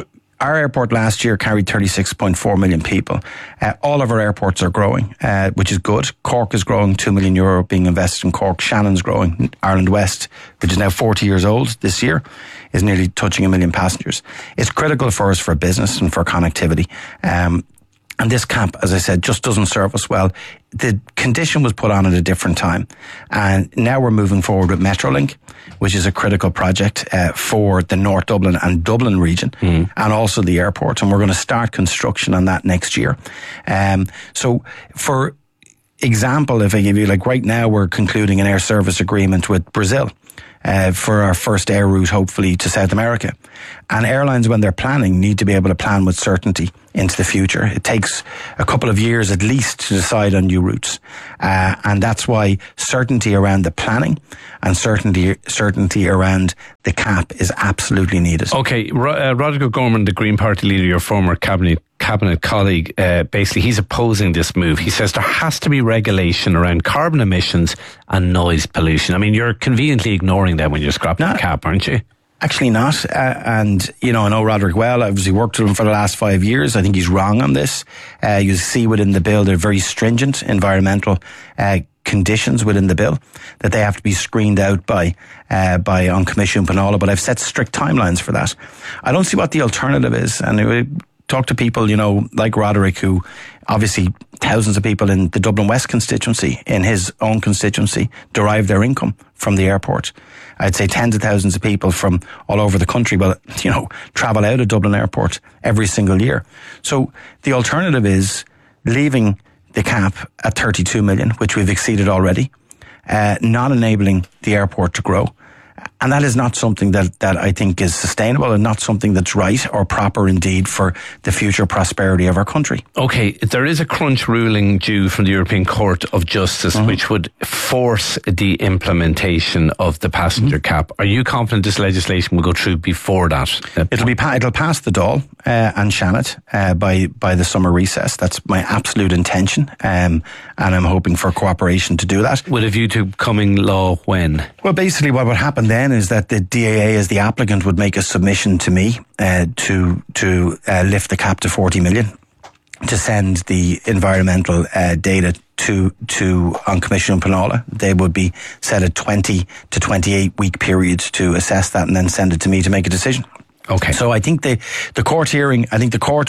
our airport last year carried thirty-six point four million people. Uh, all of our airports are growing, uh, which is good. Cork is growing, two million euro being invested in Cork. Shannon's growing. Ireland West, which is now forty years old this year, is nearly touching a million passengers. It's critical for us for business and for connectivity. Um, And this cap, as I said, just doesn't serve us well. The condition was put on at a different time. And now we're moving forward with Metrolink, which is a critical project uh, for the North Dublin and Dublin region, mm. and also the airport. And we're going to start construction on that next year. Um, so for example, if I give you, like right now, we're concluding an air service agreement with Brazil. Uh, for our first air route, hopefully, to South America. And airlines, when they're planning, need to be able to plan with certainty into the future. It takes a couple of years at least to decide on new routes. Uh, and that's why certainty around the planning and certainty certainty around the cap is absolutely needed. Okay, uh, Roderick O'Gorman, the Green Party leader, your former cabinet cabinet colleague, uh, basically he's opposing this move. He says there has to be regulation around carbon emissions and noise pollution. I mean, you're conveniently ignoring them when you're scrapping no, the cap, aren't you? Actually not. Uh, and, you know, I know Roderick well. I've obviously worked with him for the last five years. I think he's wrong on this. Uh, you see within the bill, they're very stringent environmental uh, conditions within the bill that they have to be screened out by uh, by An Comisiún Pénala. But I've set strict timelines for that. I don't see what the alternative is. And it would talk to people, you know, like Roderick, who obviously thousands of people in the Dublin West constituency, in his own constituency, derive their income from the airport. I'd say tens of thousands of people from all over the country, well, you know, travel out of Dublin Airport every single year. So the alternative is leaving the cap at thirty-two million, which we've exceeded already, uh, not enabling the airport to grow. And that is not something that, that I think is sustainable and not something that's right or proper indeed for the future prosperity of our country. Okay, there is a crunch ruling due from the European Court of Justice mm-hmm. which would force the implementation of the passenger mm-hmm. cap. Are you confident this legislation will go through before that? It'll be it'll pass the Dáil uh, and Shannon uh, by by the summer recess. That's my absolute intention, um, and I'm hoping for cooperation to do that. With a view to coming law when? Well, basically what would happen then is that the D A A, as the applicant, would make a submission to me uh, to to uh, lift the cap to forty million, to send the environmental uh, data to to An Comisiún Pénala. They would be set at twenty to twenty-eight week periods to assess that and then send it to me to make a decision. Okay. So I think the the court hearing, I think the court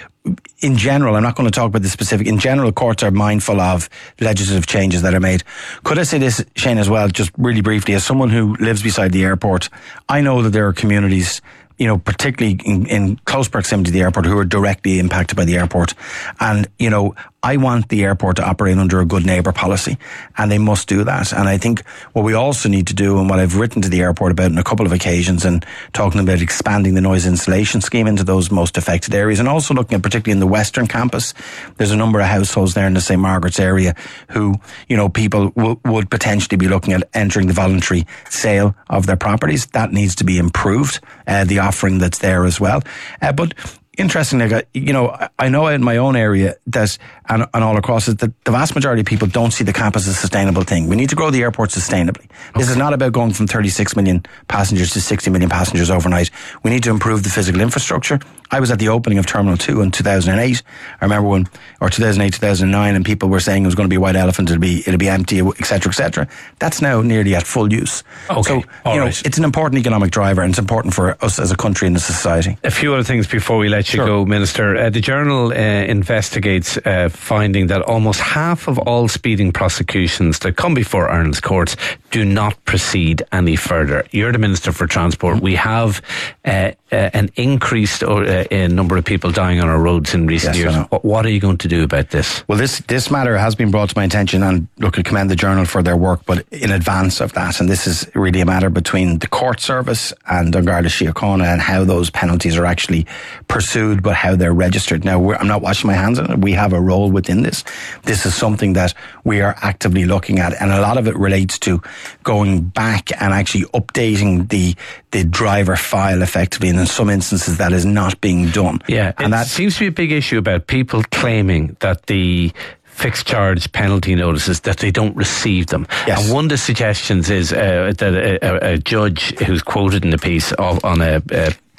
in general, I'm not going to talk about the specific, in general, courts are mindful of legislative changes that are made. Could I say this, Shane, as well, just really briefly, as someone who lives beside the airport, I know that there are communities, you know, particularly in, in close proximity to the airport, who are directly impacted by the airport. And, you know, I want the airport to operate under a good neighbour policy, and they must do that. And I think what we also need to do, and what I've written to the airport about on a couple of occasions, and talking about expanding the noise insulation scheme into those most affected areas, and also looking at particularly in the Western campus, there's a number of households there in the Saint Margaret's area who, you know, people w- would potentially be looking at entering the voluntary sale of their properties. That needs to be improved, uh, the offering that's there as well. Uh, but interestingly, you know, I know in my own area that, and, and all across it, that the vast majority of people don't see the cap as a sustainable thing. We need to grow the airport sustainably. Okay. This is not about going from thirty-six million passengers to sixty million passengers overnight. We need to improve the physical infrastructure. I was at the opening of Terminal two in two thousand eight. I remember when, or two thousand eight, two thousand nine, and people were saying it was going to be a white elephant, it'll be, it'll be empty, et cetera, et cetera. That's now nearly at full use. Okay. So, you all know, right. It's an important economic driver, and it's important for us as a country and a society. A few other things before we let you Sure. go, Minister. Uh, the Journal uh, investigates uh, finding that almost half of all speeding prosecutions that come before Ireland's courts do not proceed any further. You're the Minister for Transport. We have uh, uh, an increased uh, in number of people dying on our roads in recent Yes, years. What, what are you going to do about this? Well, this this matter has been brought to my attention, and look, I commend the Journal for their work, but in advance of that, and this is really a matter between the court service and An Garda Síochána and how those penalties are actually pursued, but how they're registered. Now, we're, I'm not washing my hands on it. We have a role within this. This is something that we are actively looking at, and a lot of it relates to going back and actually updating the the driver file effectively, and in some instances that is not being done. Yeah, and it that seems to be a big issue about people claiming that the fixed charge penalty notices, that they don't receive them. Yes. And one of the suggestions is uh, that a, a, a judge who's quoted in the piece of, on a, a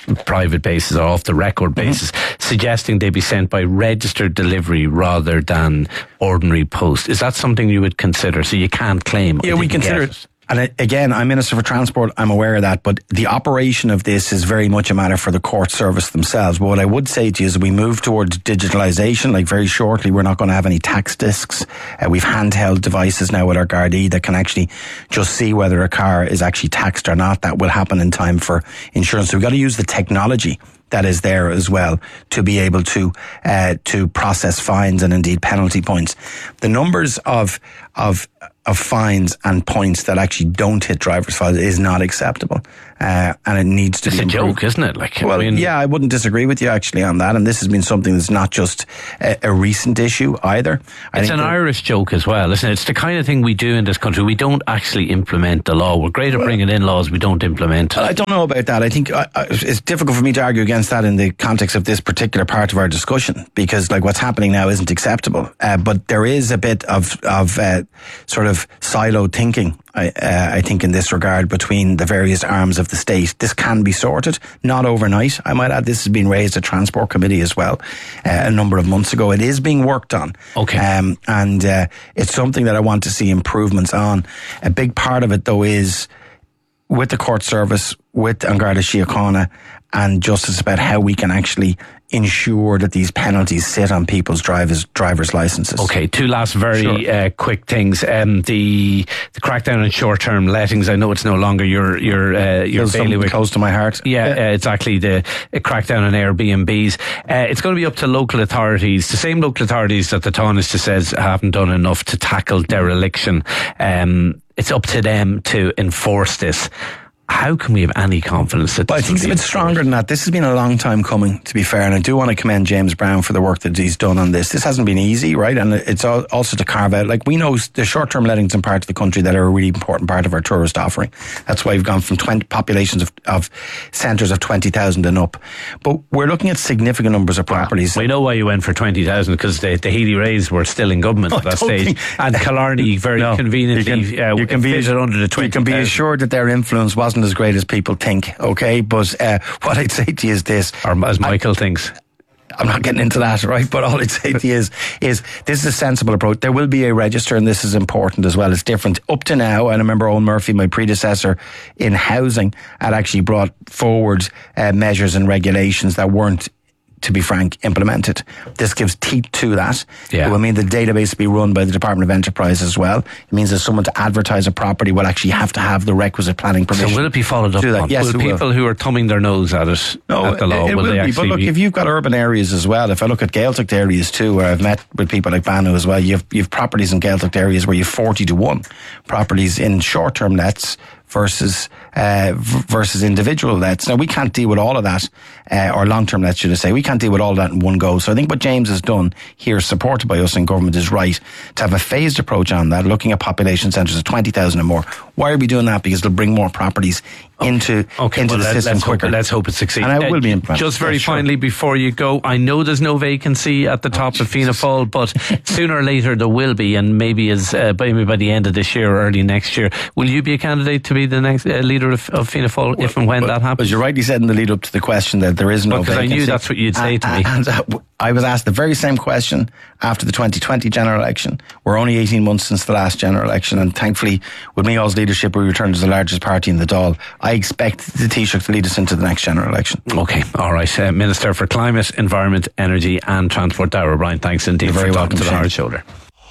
private basis or off the record basis, mm-hmm. suggesting they be sent by registered delivery rather than ordinary post. Is that something you would consider? So you can't claim. Yeah, we consider it. And again, I'm Minister for Transport, I'm aware of that, but the operation of this is very much a matter for the court service themselves. But what I would say to you is we move towards digitalisation, like very shortly we're not going to have any tax discs. Uh, we've handheld devices now with our Gardaí that can actually just see whether a car is actually taxed or not. That will happen in time for insurance. So we've got to use the technology that is there as well to be able to uh, to process fines and indeed penalty points. The numbers of of of fines and points that actually don't hit driver's files is not acceptable, uh, and it needs to it's be a improved. joke, isn't it? Like, well, I mean, yeah, I wouldn't disagree with you actually on that, and this has been something that's not just a, a recent issue either. I it's think an that, Irish joke as well, isn't it? It's the kind of thing we do in this country. We don't actually implement the law. We're great at bringing in laws we don't implement. I don't know about that. I think I, I, it's difficult for me to argue against that in the context of this particular part of our discussion, because like what's happening now isn't acceptable. Uh, but there is a bit of of uh, sort of siloed thinking, I, uh, I think, in this regard between the various arms of the state. This can be sorted, not overnight. I might add this has been raised at Transport Committee as well uh, a number of months ago. It is being worked on. Okay. Um, and uh, it's something that I want to see improvements on. A big part of it, though, is with the court service, with An Garda Síochána and justice about how we can actually ensure that these penalties sit on people's drivers driver's licenses. Okay, two last very Sure. uh, quick things. Um, the the crackdown on short-term lettings. I know it's no longer your your uh, your Feels something bailiwick. close to my heart. Yeah, Yeah. Uh, exactly. The uh, crackdown on Airbnbs. Uh, it's going to be up to local authorities, the same local authorities that the Tánaiste says haven't done enough to tackle dereliction. Um, it's up to them to enforce this. How can we have any confidence that But I this think will it's a be bit stronger than that. This has been a long time coming, to be fair, and I do want to commend James Brown for the work that he's done on this. This hasn't been easy, right? And it's also to carve out, like we know the short-term lettings in parts of the country that are a really important part of our tourist offering. That's why we've gone from twenty populations of, of centres of twenty thousand and up. But we're looking at significant numbers of properties. We know why you went for twenty thousand, because the, the Healy Rays were still in government Oh, at that I don't stage. think- And Killarney very No, conveniently you can, uh, you can be fitted under the twenty You can be assured that their influence wasn't as great as people think, okay? But uh, what I'd say to you is this. Or as Michael I, thinks. I'm not getting into that, right? But all I'd say to you is, is this is a sensible approach. There will be a register, and this is important as well. It's different. Up to now, and I remember Owen Murphy, my predecessor in housing, had actually brought forward uh, measures and regulations that weren't, to be frank, implemented. This gives teeth to that. Yeah. It will mean the database will be run by the Department of Enterprise as well. It means that someone to advertise a property will actually have to have the requisite planning permission. So will it be followed up to do that. on? Yes, will it will. people who are thumbing their nose at it, No, at the law, it, it will, will they be. actually But look, be? if you've got urban areas as well, if I look at Gaeltacht areas too, where I've met with people like Banu as well, you have, you have properties in Gaeltacht areas where you have forty to one properties in short-term lets versus uh, v- versus individual lets. Now, we can't deal with all of that, uh, or long-term lets, should I say. We can't deal with all of that in one go. So I think what James has done here, supported by us in government, is right to have a phased approach on that, looking at population centres of twenty thousand or more. Why are we doing that? Because it'll bring more properties into, Okay, into well, the let, system let's quicker. Hope, let's hope it succeeds. And it Uh, will be implemented. Just very Yeah, sure. finally, before you go, I know there's no vacancy at the top of Fianna Fáil, but sooner or later there will be, and maybe as uh, by, maybe by the end of this year or early next year. Will you be a candidate to be the next uh, leader of, of Fianna Fáil, if and when Well, that happens? As you rightly said in the lead up to the question, that there is no Because I vacancy. knew that's what you'd say to me. And, uh, I was asked the very same question after the twenty twenty general election. We're only eighteen months since the last general election, and thankfully, with Meall's leadership, we returned as the largest party in the Dáil. I expect the Taoiseach to lead us into the next general election. Okay, all right. Uh, Minister for Climate, Environment, Energy and Transport, Darragh O'Brien, thanks indeed You're for very talking welcome, to the Shane. Hard Shoulder.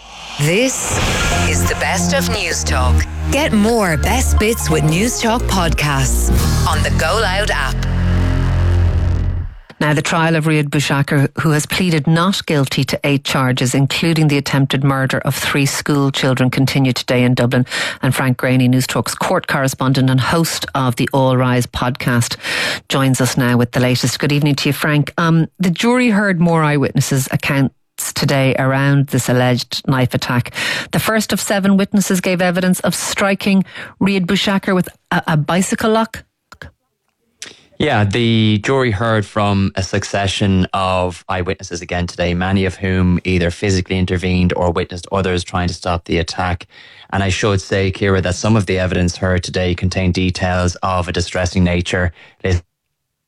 This is the best of News Talk. Get more best bits with News Talk podcasts on the Go Loud app. Now, the trial of Riyad Boushakar, who has pleaded not guilty to eight charges, including the attempted murder of three school children, continued today in Dublin. And Frank Graney, News Talk's court correspondent and host of the All Rise podcast, joins us now with the latest. Good evening to you, Frank. Um, the jury heard more eyewitnesses' accounts today around this alleged knife attack. The first of seven witnesses gave evidence of striking Riyad Boushakar with a, a bicycle lock. Yeah, the jury heard from a succession of eyewitnesses again today, many of whom either physically intervened or witnessed others trying to stop the attack. And I should say, Ciara, that some of the evidence heard today contained details of a distressing nature. Listening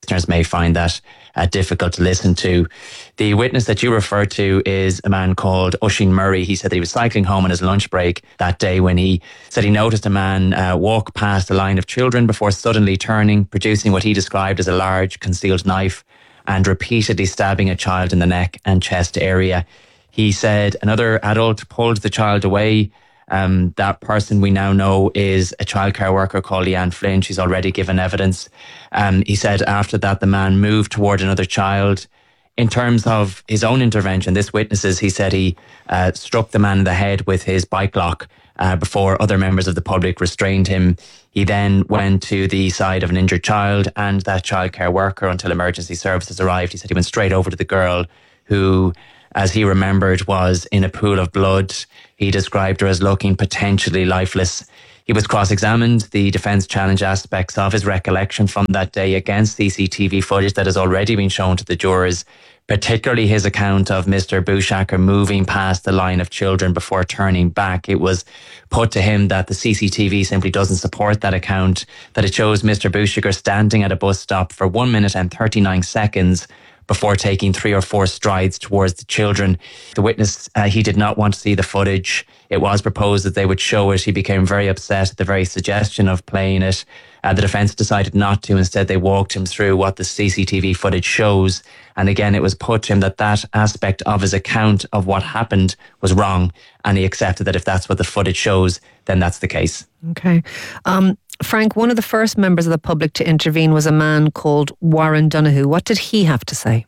listeners may find that uh, difficult to listen to. The witness that you refer to is a man called Oisin Murray. He said that he was cycling home on his lunch break that day when he said he noticed a man uh, walk past a line of children before suddenly turning, producing what he described as a large concealed knife and repeatedly stabbing a child in the neck and chest area. He said another adult pulled the child away. Um, that person we now know is a childcare worker called Leanne Flynn. She's already given evidence. Um, he said after that, the man moved toward another child. In terms of his own intervention, this witnesses, he said he uh, struck the man in the head with his bike lock uh, before other members of the public restrained him. He then went to the side of an injured child and that childcare worker until emergency services arrived. He said he went straight over to the girl who, as he remembered, was in a pool of blood. He described her as looking potentially lifeless. He was cross-examined. The defence challenged aspects of his recollection from that day against C C T V footage that has already been shown to the jurors, particularly his account of Mister Bushaker moving past the line of children before turning back. It was put to him that the C C T V simply doesn't support that account, that it shows Mister Bushaker standing at a bus stop for one minute and thirty-nine seconds before taking three or four strides towards the children. The witness, uh, he did not want to see the footage. It was proposed that they would show it. He became very upset at the very suggestion of playing it. Uh, the defence decided not to. Instead, they walked him through what the C C T V footage shows. And again, it was put to him that that aspect of his account of what happened was wrong. And he accepted that if that's what the footage shows, then that's the case. Okay. Um, Frank, one of the first members of the public to intervene was a man called Warren Donoghue. What did he have to say?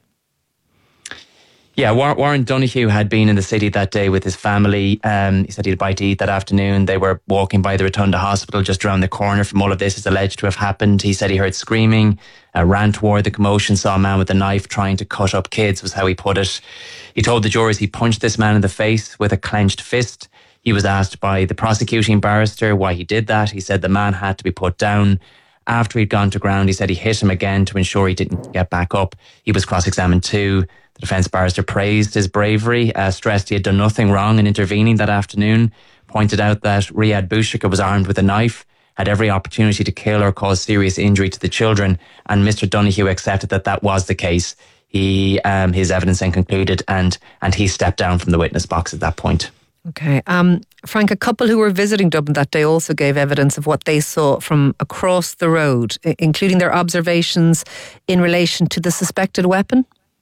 Yeah, Warren Donoghue had been in the city that day with his family. Um, he said he had a bite to eat that afternoon. They were walking by the Rotunda Hospital just around the corner from all of this is alleged to have happened. He said he heard screaming, uh, ran toward the commotion, saw a man with a knife trying to cut up kids, was how he put it. He told the jurors he punched this man in the face with a clenched fist. He was asked by the prosecuting barrister why he did that. He said the man had to be put down. After he'd gone to ground, he said he hit him again to ensure he didn't get back up. He was cross-examined too. The defence barrister praised his bravery, uh, stressed he had done nothing wrong in intervening that afternoon, pointed out that Riyad Bushaker was armed with a knife, had every opportunity to kill or cause serious injury to the children, and Mister Donoghue accepted that that was the case. He, um, his evidence then concluded, and and he stepped down from the witness box at that point. Okay. Um, Frank, a couple who were visiting Dublin that day also gave evidence of what they saw from across the road, including their observations in relation to the suspected weapon.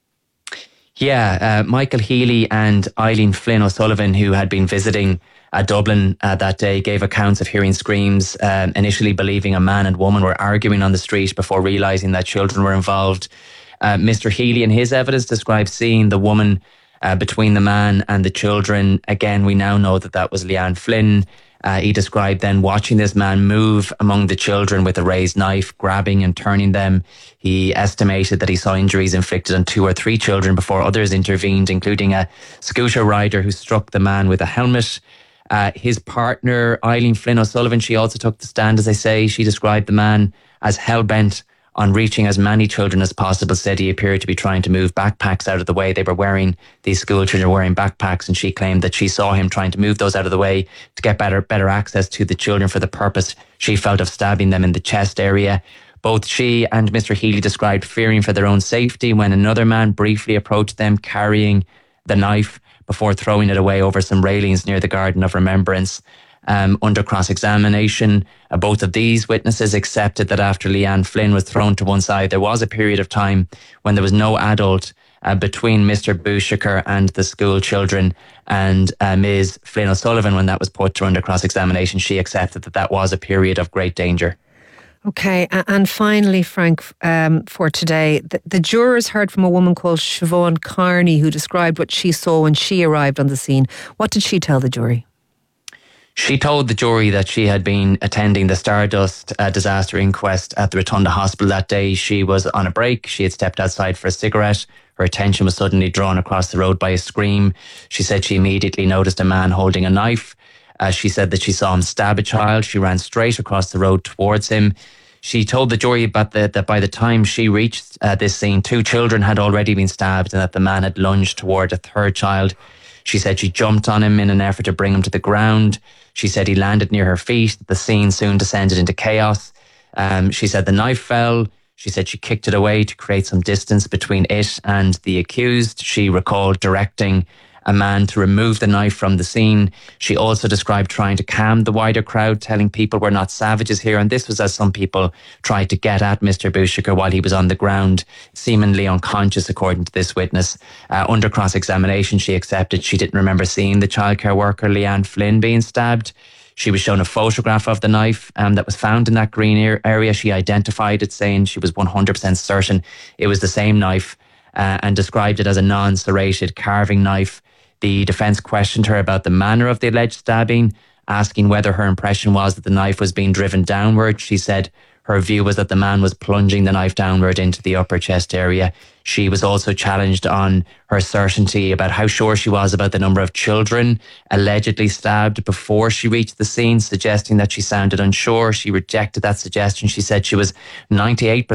Yeah, uh, Michael Healy and Eileen Flynn O'Sullivan, who had been visiting uh, Dublin uh, that day, gave accounts of hearing screams, um, initially believing a man and woman were arguing on the street before realising that children were involved. Uh, Mister Healy, in his evidence, described seeing the woman uh, between the man and the children. Again, we now know that that was Leanne Flynn. Uh, he described then watching this man move among the children with a raised knife, grabbing and turning them. He estimated that he saw injuries inflicted on two or three children before others intervened, including a scooter rider who struck the man with a helmet. Uh, his partner, Eileen Flynn O'Sullivan, she also took the stand, as I say. She described the man as hell-bent on reaching as many children as possible, said he appeared to be trying to move backpacks out of the way. They were wearing, these school children were wearing backpacks, and she claimed that she saw him trying to move those out of the way to get better better access to the children for the purpose, she felt, of stabbing them in the chest area. Both she and Mister Healy described fearing for their own safety when another man briefly approached them carrying the knife before throwing it away over some railings near the Garden of Remembrance. Um, under cross-examination, uh, both of these witnesses accepted that after Leanne Flynn was thrown to one side, there was a period of time when there was no adult uh, between Mister Bushaker and the school children, and uh, Miz Flynn O'Sullivan, when that was put to her under cross-examination, she accepted that that was a period of great danger. Okay, and finally, Frank, um, for today, the, the jurors heard from a woman called Siobhan Carney who described what she saw when she arrived on the scene. What did she tell the jury? She told the jury that she had been attending the Stardust uh, disaster inquest at the Rotunda Hospital that day. She was on a break. She had stepped outside for a cigarette. Her attention was suddenly drawn across the road by a scream. She said she immediately noticed a man holding a knife. Uh, she said that she saw him stab a child. She ran straight across the road towards him. She told the jury about the, that by the time she reached uh, this scene, two children had already been stabbed and that the man had lunged toward a third child. She said she jumped on him in an effort to bring him to the ground. She said he landed near her feet. The scene soon descended into chaos. Um, she said the knife fell. She said she kicked it away to create some distance between it and the accused. She recalled directing a man to remove the knife from the scene. She also described trying to calm the wider crowd, telling people we're not savages here. And this was as some people tried to get at Mister Busiker while he was on the ground, seemingly unconscious, according to this witness. Uh, under cross-examination, she accepted she didn't remember seeing the childcare worker Leanne Flynn being stabbed. She was shown a photograph of the knife um, that was found in that green area. She identified it, saying she was one hundred percent certain it was the same knife, uh, and described it as a non-serrated carving knife. The defence questioned her about the manner of the alleged stabbing, asking whether her impression was that the knife was being driven downward. She said her view was that the man was plunging the knife downward into the upper chest area. She was also challenged on her certainty about how sure she was about the number of children allegedly stabbed before she reached the scene, suggesting that she sounded unsure. She rejected that suggestion. She said she was ninety-eight percent